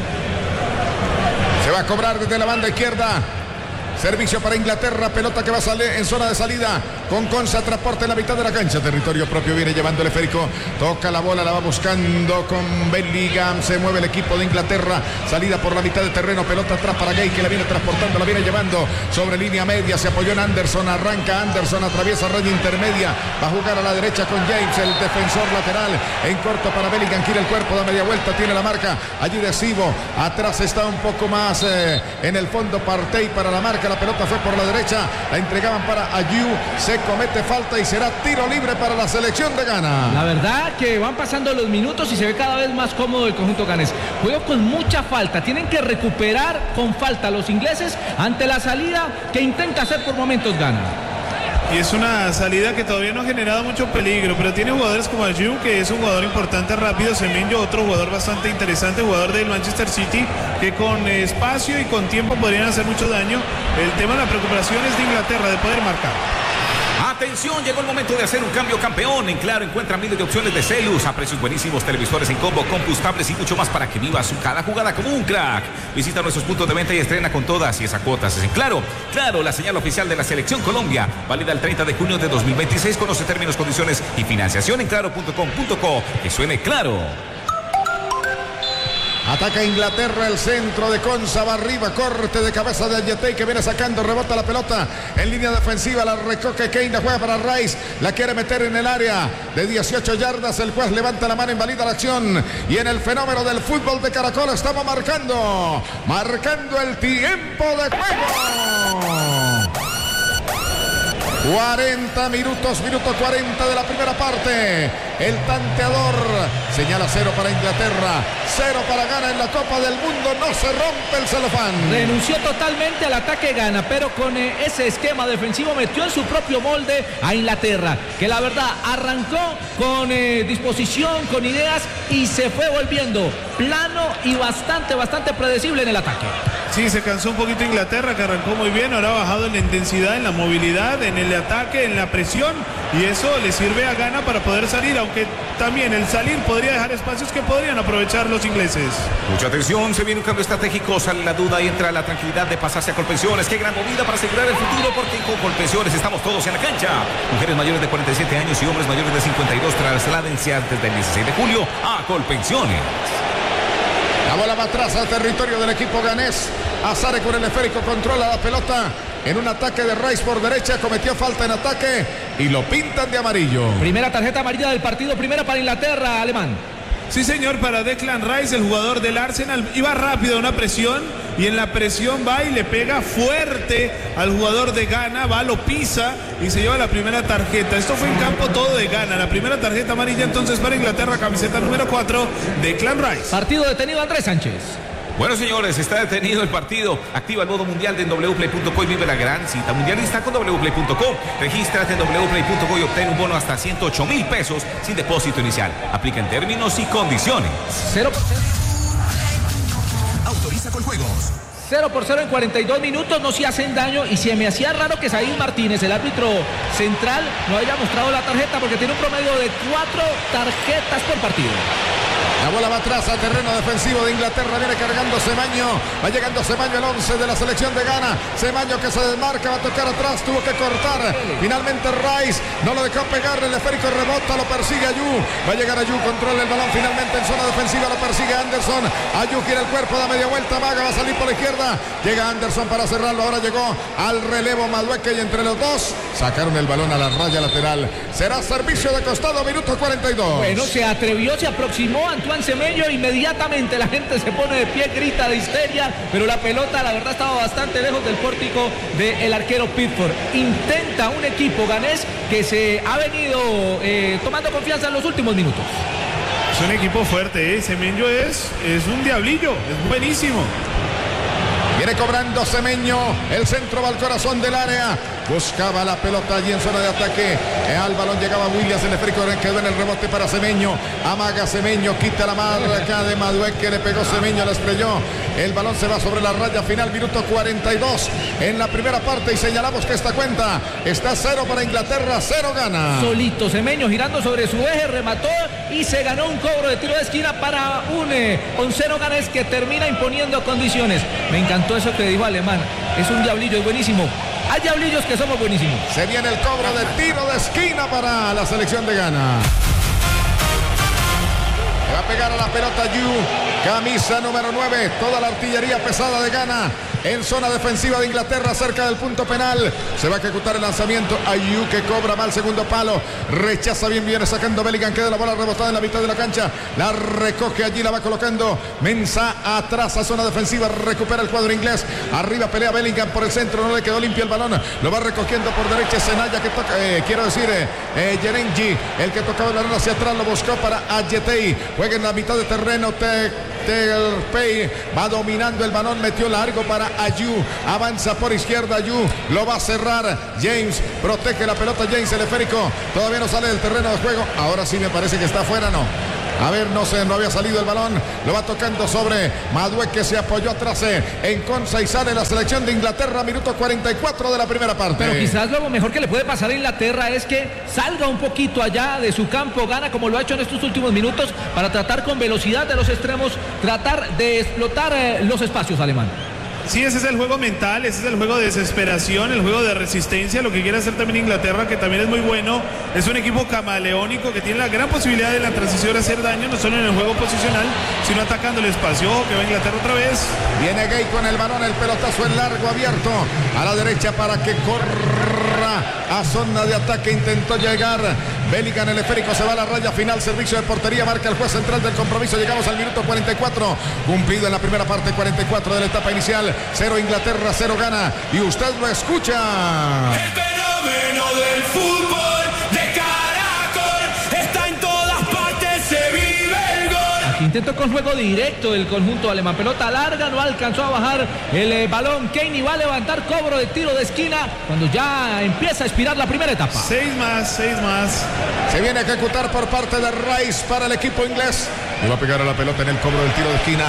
Se va a cobrar desde la banda izquierda. Servicio para Inglaterra, pelota que va a salir en zona de salida con Conza, transporte en la mitad de la cancha, territorio propio, viene llevando el esférico, toca la bola, la va buscando con Bellingham, se mueve el equipo de Inglaterra, salida por la mitad de terreno, pelota atrás para Gay que la viene transportando, la viene llevando sobre línea media, se apoyó en Anderson, arranca Anderson, atraviesa raya intermedia, va a jugar a la derecha con James, el defensor lateral, en corto para Bellingham, gira el cuerpo, da media vuelta, tiene la marca, allí Decibo, atrás está un poco más eh, en el fondo Partey para la marca, la pelota fue por la derecha, la entregaban para Ayew, se comete falta y será tiro libre para la selección de Ghana. La verdad que van pasando los minutos y se ve cada vez más cómodo el conjunto ganés. Juego con mucha falta, tienen que recuperar con falta los ingleses ante la salida que intenta hacer por momentos Ghana. Y es una salida que todavía no ha generado mucho peligro, pero tiene jugadores como Ayew, que es un jugador importante, rápido, Semenyo, otro jugador bastante interesante, jugador del Manchester City, que con espacio y con tiempo podrían hacer mucho daño. El tema de la preocupación es de Inglaterra, de poder marcar. Atención, llegó el momento de hacer un cambio campeón. En Claro encuentra miles de opciones de Celus a precios buenísimos, televisores en combo, combustibles y mucho más para que vivas su cada jugada como un crack. Visita nuestros puntos de venta y estrena con todas y esas cuotas es en Claro. Claro, la señal oficial de la Selección Colombia, válida el treinta de junio de dos mil veintiséis. Conoce términos, condiciones y financiación en claro punto com punto co. Que suene Claro. Ataca Inglaterra, el centro de Conza, va arriba, corte de cabeza de Ayetey que viene sacando, rebota la pelota en línea defensiva, la recoge Kane, la juega para Rice, la quiere meter en el área de dieciocho yardas, el juez levanta la mano, invalida la acción y en el fenómeno del fútbol de Caracol estamos marcando, marcando el tiempo de juego. cuarenta minutos, minuto cuarenta de la primera parte. El tanteador señala cero para Inglaterra, cero para Ghana en la Copa del Mundo. No se rompe el celofán. Renunció totalmente al ataque Ghana, pero con eh, ese esquema defensivo metió en su propio molde a Inglaterra, que la verdad arrancó con eh, disposición, con ideas y se fue volviendo plano y bastante, bastante predecible en el ataque. Sí, se cansó un poquito Inglaterra, que arrancó muy bien, ahora ha bajado en la intensidad, en la movilidad, en el ataque, en la presión, y eso le sirve a Ghana para poder salir, aunque también el salir podría dejar espacios que podrían aprovechar los ingleses. Mucha atención, se viene un cambio estratégico, sale la duda y entra la tranquilidad de pasarse a Colpensiones. Qué gran movida para asegurar el futuro, porque con Colpensiones estamos todos en la cancha. Mujeres mayores de cuarenta y siete años y hombres mayores de cincuenta y dos, trasládense antes del dieciséis de julio a Colpensiones. La bola va atrás al territorio del equipo ganés. Azare con el esférico controla la pelota en un ataque de Rice por derecha. Cometió falta en ataque y lo pintan de amarillo. Primera tarjeta amarilla del partido, primera para Inglaterra, Alemán. Sí, señor, para Declan Rice, el jugador del Arsenal. Iba rápido, una presión, y en la presión va y le pega fuerte al jugador de Ghana, va, lo pisa y se lleva la primera tarjeta. Esto fue en campo todo de Ghana. La primera tarjeta amarilla entonces para Inglaterra, camiseta número cuatro, Declan Rice. Partido detenido, Andrés Sánchez. Bueno, señores, está detenido el partido. Activa el modo mundial de doble u play punto co y vive la gran cita mundialista con doble u play punto co. Regístrate en doble u play punto co y obtén un bono hasta ciento ocho mil pesos sin depósito inicial. Aplica en términos y condiciones. Cero por cero. Autoriza con juegos. cero por cero en cuarenta y dos minutos, no se hacen daño y se me hacía raro que Said Martínez, el árbitro central, no haya mostrado la tarjeta porque tiene un promedio de cuatro tarjetas por partido. La bola va atrás al terreno defensivo de Inglaterra, viene cargando Semenyo, va llegando Semenyo, el once de la selección de Ghana. Semenyo que se desmarca, va a tocar atrás, tuvo que cortar. Finalmente Rice no lo dejó pegar, el esférico rebota, lo persigue Ayew. Va a llegar Ayew, controla el balón finalmente en zona defensiva, lo persigue Anderson. Ayew gira el cuerpo, da media vuelta, Maga va a salir por la izquierda. Llega Anderson para cerrarlo, ahora llegó al relevo Madueke y entre los dos sacaron el balón a la raya lateral. Será servicio de costado, minuto cuarenta y dos. Bueno, se atrevió, se aproximó Antoine Semenyo, inmediatamente la gente se pone de pie, grita de histeria, pero la pelota la verdad estaba bastante lejos del pórtico del arquero Pickford. Intenta un equipo ganés que se ha venido eh, tomando confianza en los últimos minutos. Es un equipo fuerte, ¿eh? Semenyo es, es un diablillo, es buenísimo. Viene Viene cobrando Semeño. El centro va al corazón del área. Buscaba la pelota allí en zona de ataque. Al balón llegaba Williams. El esférico quedó en el rebote para Semeño. Amaga Semeño. Quita la marca de Madueque. Le pegó Semeño. La estrelló. El balón se va sobre la raya final. Minuto cuarenta y dos en la primera parte. Y señalamos que esta cuenta está cero para Inglaterra. Cero gana. Solito Semeño girando sobre su eje. Remató y se ganó un cobro de tiro de esquina para un eh, onceno ganés que termina imponiendo condiciones. Me encantó eso que dijo Alemán. Es un diablillo, es buenísimo. Hay diablillos que somos buenísimos. Se viene el cobro de tiro de esquina para la selección de Ghana. Le va a pegar a la pelota Yu. Camisa número nueve. Toda la artillería pesada de Ghana en zona defensiva de Inglaterra, cerca del punto penal. Se va a ejecutar el lanzamiento. Ayew, que cobra mal segundo palo. Rechaza bien, viene sacando Bellingham. Queda la bola rebotada en la mitad de la cancha. La recoge allí, la va colocando Mensah atrás a zona defensiva. Recupera el cuadro inglés. Arriba pelea Bellingham por el centro. No le quedó limpio el balón. Lo va recogiendo por derecha Senaya, que toca, eh, quiero decir, eh, eh, Yerenji, el que tocaba el balón hacia atrás, lo buscó para Ayetei. Juega en la mitad de terreno. Te Telpey va dominando el balón, metió largo para Ayew, avanza por izquierda Ayew, lo va a cerrar James, protege la pelota James, el esférico todavía no sale del terreno de juego, ahora sí me parece que está afuera, no. A ver, no sé, no había salido el balón. Lo va tocando sobre Madueque, que se apoyó atrás en Konsa y sale la selección de Inglaterra, minuto cuarenta y cuatro de la primera parte. Pero quizás lo mejor que le puede pasar a Inglaterra es que salga un poquito allá de su campo, gana como lo ha hecho en estos últimos minutos, para tratar con velocidad de los extremos, tratar de explotar eh, los espacios, Alemán. Sí, ese es el juego mental, ese es el juego de desesperación, el juego de resistencia, lo que quiere hacer también Inglaterra, que también es muy bueno. Es un equipo camaleónico que tiene la gran posibilidad de la transición de hacer daño, no solo en el juego posicional, sino atacando el espacio. Ojo, que va Inglaterra otra vez. Viene Gay con el balón, el pelotazo en largo abierto a la derecha para que corra a zona de ataque. Intentó llegar Bellingham, el esférico se va a la raya final, servicio de portería, marca el juez central del compromiso. Llegamos al minuto cuarenta y cuatro, cumplido en la primera parte, cuarenta y cuatro de la etapa inicial. Cero Inglaterra, cero Ghana, y usted lo escucha. El fenómeno del fútbol de Caracol está en todas partes, se vive el gol. Aquí intentó con juego directo el conjunto alemán, pelota larga, no alcanzó a bajar el eh, balón. Kane va a levantar cobro de tiro de esquina cuando ya empieza a expirar la primera etapa. Seis más, seis más. Se viene a ejecutar por parte de Rice para el equipo inglés. Le va a pegar a la pelota en el cobro del tiro de esquina.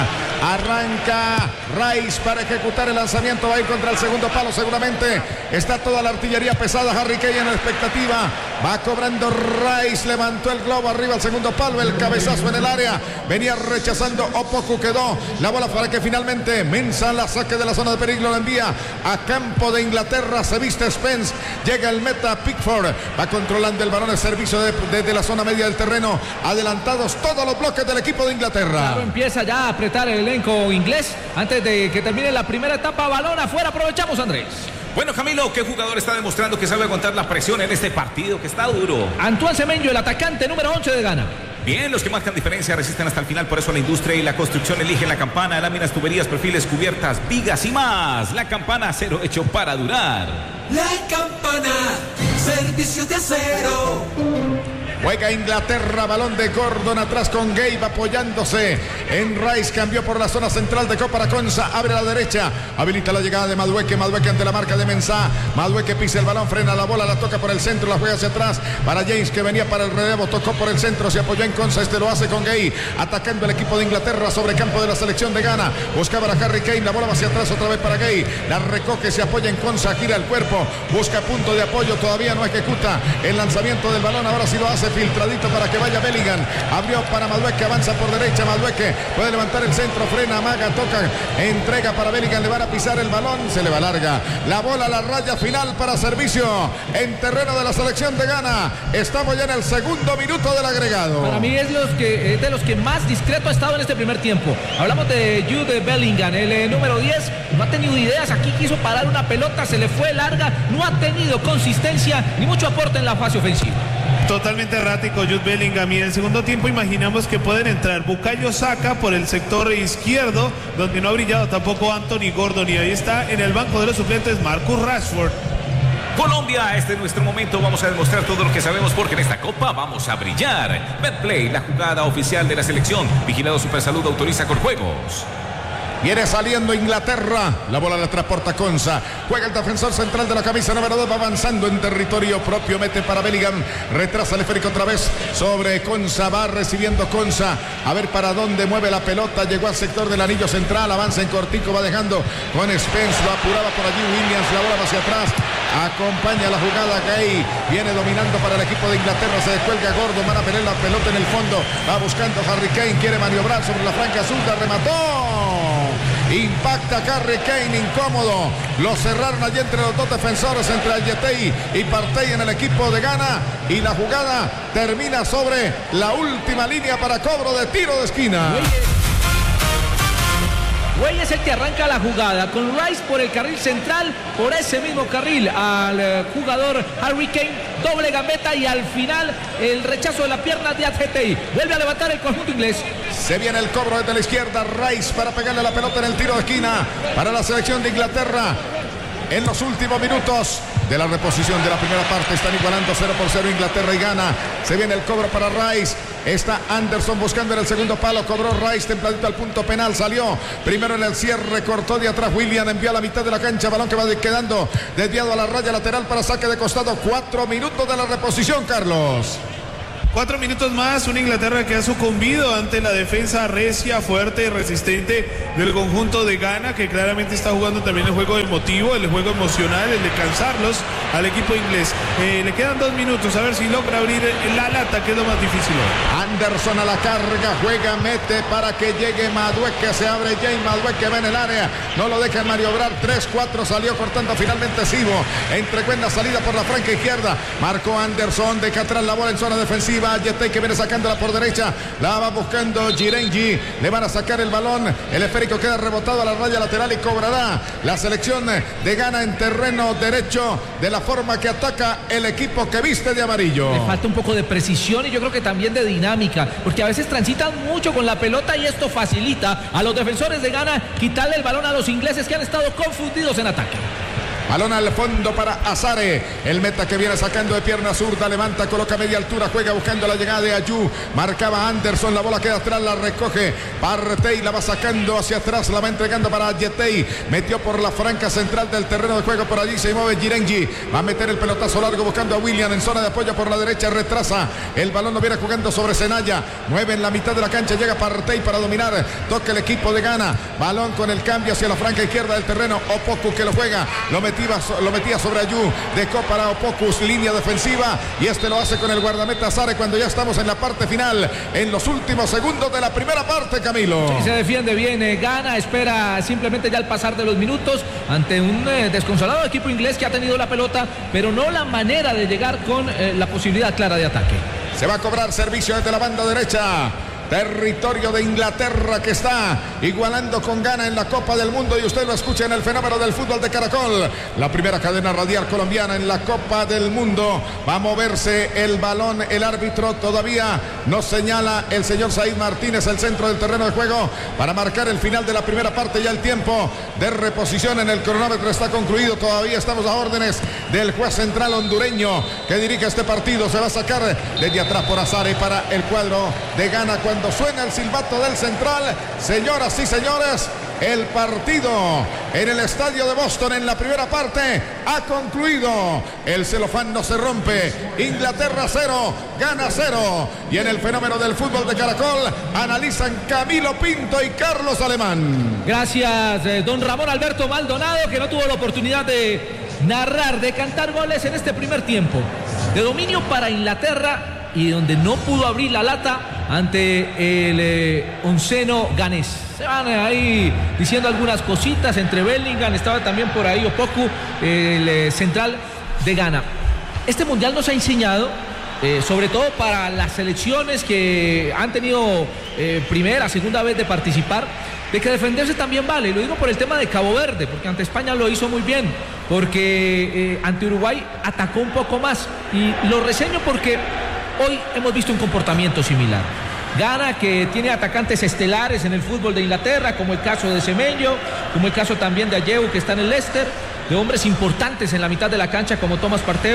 Arranca Rice para ejecutar el lanzamiento. Va a ir contra el segundo palo seguramente. Está toda la artillería pesada. Harry Kane en la expectativa. Va cobrando Rice. Levantó el globo arriba al segundo palo. El cabezazo en el área. Venía rechazando Opoku. Quedó la bola para que finalmente Mensah la saque de la zona de peligro. La envía a campo de Inglaterra. Se viste Spence. Llega el meta Pickford. Va controlando el balón. El servicio de, desde la zona media del terreno. Adelantados todos los bloques del equipo de Inglaterra. Claro, empieza ya a apretar el elenco inglés antes de que termine la primera etapa. Balón afuera, aprovechamos, Andrés. Bueno, Camilo, ¿qué jugador está demostrando que sabe aguantar la presión en este partido que está duro? Antoine Semenyo, el atacante número once de Ghana. Bien, los que marcan diferencia resisten hasta el final, por eso la industria y la construcción eligen la Campana, láminas, tuberías, perfiles, cubiertas, vigas y más. La Campana, acero hecho para durar. La Campana, servicio de acero. Juega Inglaterra, balón de Gordon atrás con Gabe apoyándose en Rice, cambió por la zona central de Copa Consa, abre a la derecha, habilita la llegada de Madueque, Madueque ante la marca de Mensah, Madueque pisa el balón, frena la bola, la toca por el centro, la juega hacia atrás para James, que venía para el relevo, tocó por el centro, se apoyó en Consa, este lo hace con Gay, atacando el equipo de Inglaterra sobre campo de la selección de Ghana, buscaba a Harry Kane, la bola va hacia atrás otra vez para Gay, la recoge, se apoya en Consa, gira el cuerpo, busca punto de apoyo, todavía no ejecuta el lanzamiento del balón, ahora sí lo hace filtradito para que vaya Bellingham, abrió para Madueque, avanza por derecha, Madueque puede levantar el centro, frena, amaga, toca, entrega para Bellingham, le van a pisar el balón, se le va larga, la bola a la raya final para servicio en terreno de la selección de Ghana. Estamos ya en el segundo minuto del agregado. Para mí es, los que, es de los que más discreto ha estado en este primer tiempo. Hablamos de Jude Bellingham, el eh, número diez, no ha tenido ideas, aquí quiso parar una pelota, se le fue larga, no ha tenido consistencia ni mucho aporte en la fase ofensiva. Totalmente errático Jude Bellingham, y en el segundo tiempo imaginamos que pueden entrar Bukayo Saka por el sector izquierdo, donde no ha brillado tampoco Anthony Gordon, y ahí está en el banco de los suplentes Marcus Rashford. Colombia, este es nuestro momento, vamos a demostrar todo lo que sabemos porque en esta copa vamos a brillar. Betplay, la jugada oficial de la selección, vigilado Supersalud, autoriza con juegos. Viene saliendo Inglaterra. La bola la transporta Konsa. Juega el defensor central de la camisa número dos. Va avanzando en territorio propio. Mete para Bellingham. Retrasa el esférico otra vez sobre Konsa. Va recibiendo Konsa. A ver para dónde mueve la pelota. Llegó al sector del anillo central. Avanza en cortico. Va dejando con Spence. Lo apuraba por allí Williams. La bola va hacia atrás. Acompaña la jugada Gay. Viene dominando para el equipo de Inglaterra. Se descuelga Gordon. Van a tener la pelota en el fondo. Va buscando Harry Kane. Quiere maniobrar sobre la franja azul. Remató. Impacta Harry Kane, incómodo. Lo cerraron allí entre los dos defensores, entre Ayetey y Partey en el equipo de Ghana. Y la jugada termina sobre la última línea para cobro de tiro de esquina. Güey es el que arranca la jugada con Rice por el carril central, por ese mismo carril al eh, jugador Harry Kane, doble gambeta y al final el rechazo de la pierna de Ayetey. Vuelve a levantar el conjunto inglés. Se viene el cobro desde la izquierda, Rice para pegarle la pelota en el tiro de esquina para la selección de Inglaterra. En los últimos minutos de la reposición de la primera parte están igualando cero por cero Inglaterra y Ghana. Se viene el cobro para Rice. Está Anderson buscando en el segundo palo. Cobró Rice templadito al punto penal. Salió primero en el cierre. Cortó de atrás William. Envió a la mitad de la cancha. Balón que va quedando desviado a la raya lateral para saque de costado. Cuatro minutos de la reposición, Carlos. Cuatro minutos más, una Inglaterra que ha sucumbido ante la defensa recia, fuerte y resistente del conjunto de Ghana, que claramente está jugando también el juego emotivo, el juego emocional, el de cansarlos al equipo inglés. Eh, le quedan dos minutos, a ver si logra abrir la lata, que es lo más difícil. Anderson a la carga, juega, mete para que llegue Madueke, se abre James Madueke, va en el área, no lo dejan maniobrar, tres cuatro, salió cortando finalmente Sibo, entregó en la salida por la franca izquierda, marcó Anderson, deja atrás la bola en zona defensiva. Ayetey que viene sacándola por derecha, la va buscando Girengi, le van a sacar el balón, el esférico queda rebotado a la raya lateral y cobrará la selección de Ghana en terreno derecho de la forma que ataca el equipo que viste de amarillo. Le falta un poco de precisión y yo creo que también de dinámica, porque a veces transitan mucho con la pelota y esto facilita a los defensores de Ghana quitarle el balón a los ingleses que han estado confundidos en ataque. Balón al fondo para Azare, el meta que viene sacando de pierna zurda, levanta, coloca media altura, juega buscando la llegada de Ayew, marcaba Anderson, la bola queda atrás, la recoge Partey, la va sacando hacia atrás, la va entregando para Ayetey, metió por la franca central del terreno de juego, por allí se mueve Girengi, va a meter el pelotazo largo buscando a William en zona de apoyo por la derecha, retrasa, el balón lo viene jugando sobre Senaya, mueve en la mitad de la cancha, llega Partey para dominar, toca el equipo de Ghana, balón con el cambio hacia la franca izquierda del terreno, Opoku que lo juega, lo metió lo metía sobre Ayew, dejó para Opoku, línea defensiva y este lo hace con el guardameta Azare cuando ya estamos en la parte final, en los últimos segundos de la primera parte, Camilo. Sí, se defiende bien, eh, Ghana espera simplemente ya al pasar de los minutos ante un eh, desconsolado equipo inglés que ha tenido la pelota, pero no la manera de llegar con eh, la posibilidad clara de ataque. Se va a cobrar servicio desde la banda derecha. Territorio de Inglaterra que está igualando con Ghana en la Copa del Mundo y usted lo escucha en el fenómeno del fútbol de Caracol, la primera cadena radial colombiana en la Copa del Mundo. Va a moverse el balón, el árbitro todavía nos señala el señor Said Martínez el centro del terreno de juego para marcar el final de la primera parte. Ya el tiempo de reposición en el cronómetro está concluido, todavía estamos a órdenes del juez central hondureño que dirige este partido. Se va a sacar desde atrás por Azare para el cuadro de Ghana cuando suena el silbato del central. Señoras y señores, el partido en el estadio de Boston en la primera parte ha concluido. El celofán no se rompe. Inglaterra cero, Ghana cero. Y en el fenómeno del fútbol de Caracol analizan Camilo Pinto y Carlos Alemán. Gracias, eh, don Ramón Alberto Maldonado, que no tuvo la oportunidad de narrar, de cantar goles en este primer tiempo. De dominio para Inglaterra y donde no pudo abrir la lata ante el eh, onceno ganés. Se van ahí diciendo algunas cositas entre Bellingham, estaba también por ahí Opoku, el eh, central de Ghana. Este mundial nos ha enseñado, eh, sobre todo para las selecciones que han tenido eh, primera, segunda vez de participar, de que defenderse también vale. Y lo digo por el tema de Cabo Verde, porque ante España lo hizo muy bien, porque eh, ante Uruguay atacó un poco más. Y lo reseño porque hoy hemos visto un comportamiento similar. Ghana, que tiene atacantes estelares en el fútbol de Inglaterra, como el caso de Semenyo, como el caso también de Ayew, que está en el Leicester, de hombres importantes en la mitad de la cancha como Thomas Partey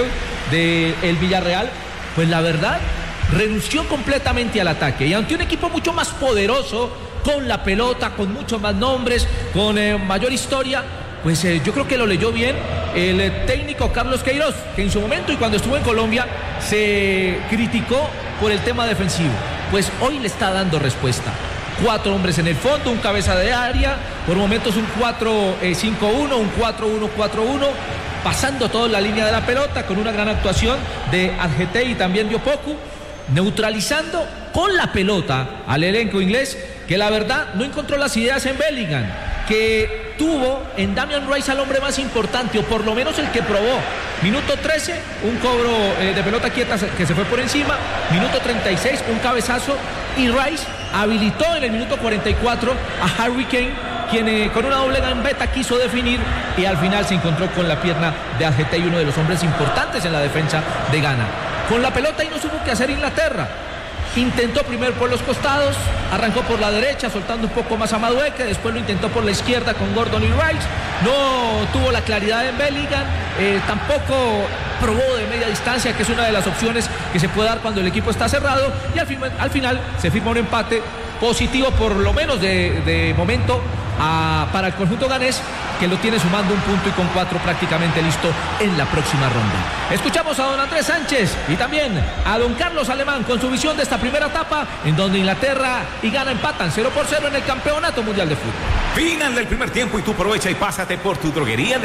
del Villarreal, pues la verdad renunció completamente al ataque y ante un equipo mucho más poderoso con la pelota, con muchos más nombres, con eh, mayor historia. Pues eh, yo creo que lo leyó bien el eh, técnico Carlos Queiroz, que en su momento y cuando estuvo en Colombia se criticó por el tema defensivo. Pues hoy le está dando respuesta. Cuatro hombres en el fondo, un cabeza de área, por momentos un cuatro cinco uno, un cuatro uno cuatro uno, pasando toda la línea de la pelota con una gran actuación de Adjete y también de Opoku, neutralizando con la pelota al elenco inglés, que la verdad no encontró las ideas en Bellingham, que tuvo en Damian Rice al hombre más importante, o por lo menos el que probó. Minuto trece, un cobro eh, de pelota quieta que se fue por encima. Minuto treinta y seis, un cabezazo, y Rice habilitó en el minuto cuarenta y cuatro a Harry Kane, quien eh, con una doble gambeta quiso definir y al final se encontró con la pierna de Adjete, uno de los hombres importantes en la defensa de Ghana. Con la pelota y no supo qué hacer Inglaterra. Intentó primero por los costados, arrancó por la derecha soltando un poco más a Madueke, después lo intentó por la izquierda con Gordon y Rice, no tuvo la claridad en Bellingham, eh, tampoco probó de media distancia, que es una de las opciones que se puede dar cuando el equipo está cerrado, y al, fin, al final se firma un empate positivo, por lo menos de, de momento, a, para el conjunto ganés, que lo tiene sumando un punto y con cuatro prácticamente listo en la próxima ronda. Escuchamos a don Andrés Sánchez y también a don Carlos Alemán con su visión de esta primera etapa, en donde Inglaterra y Ghana empatan cero por cero en el Campeonato Mundial de Fútbol. Final del primer tiempo y tú aprovecha y pásate por tu droguería de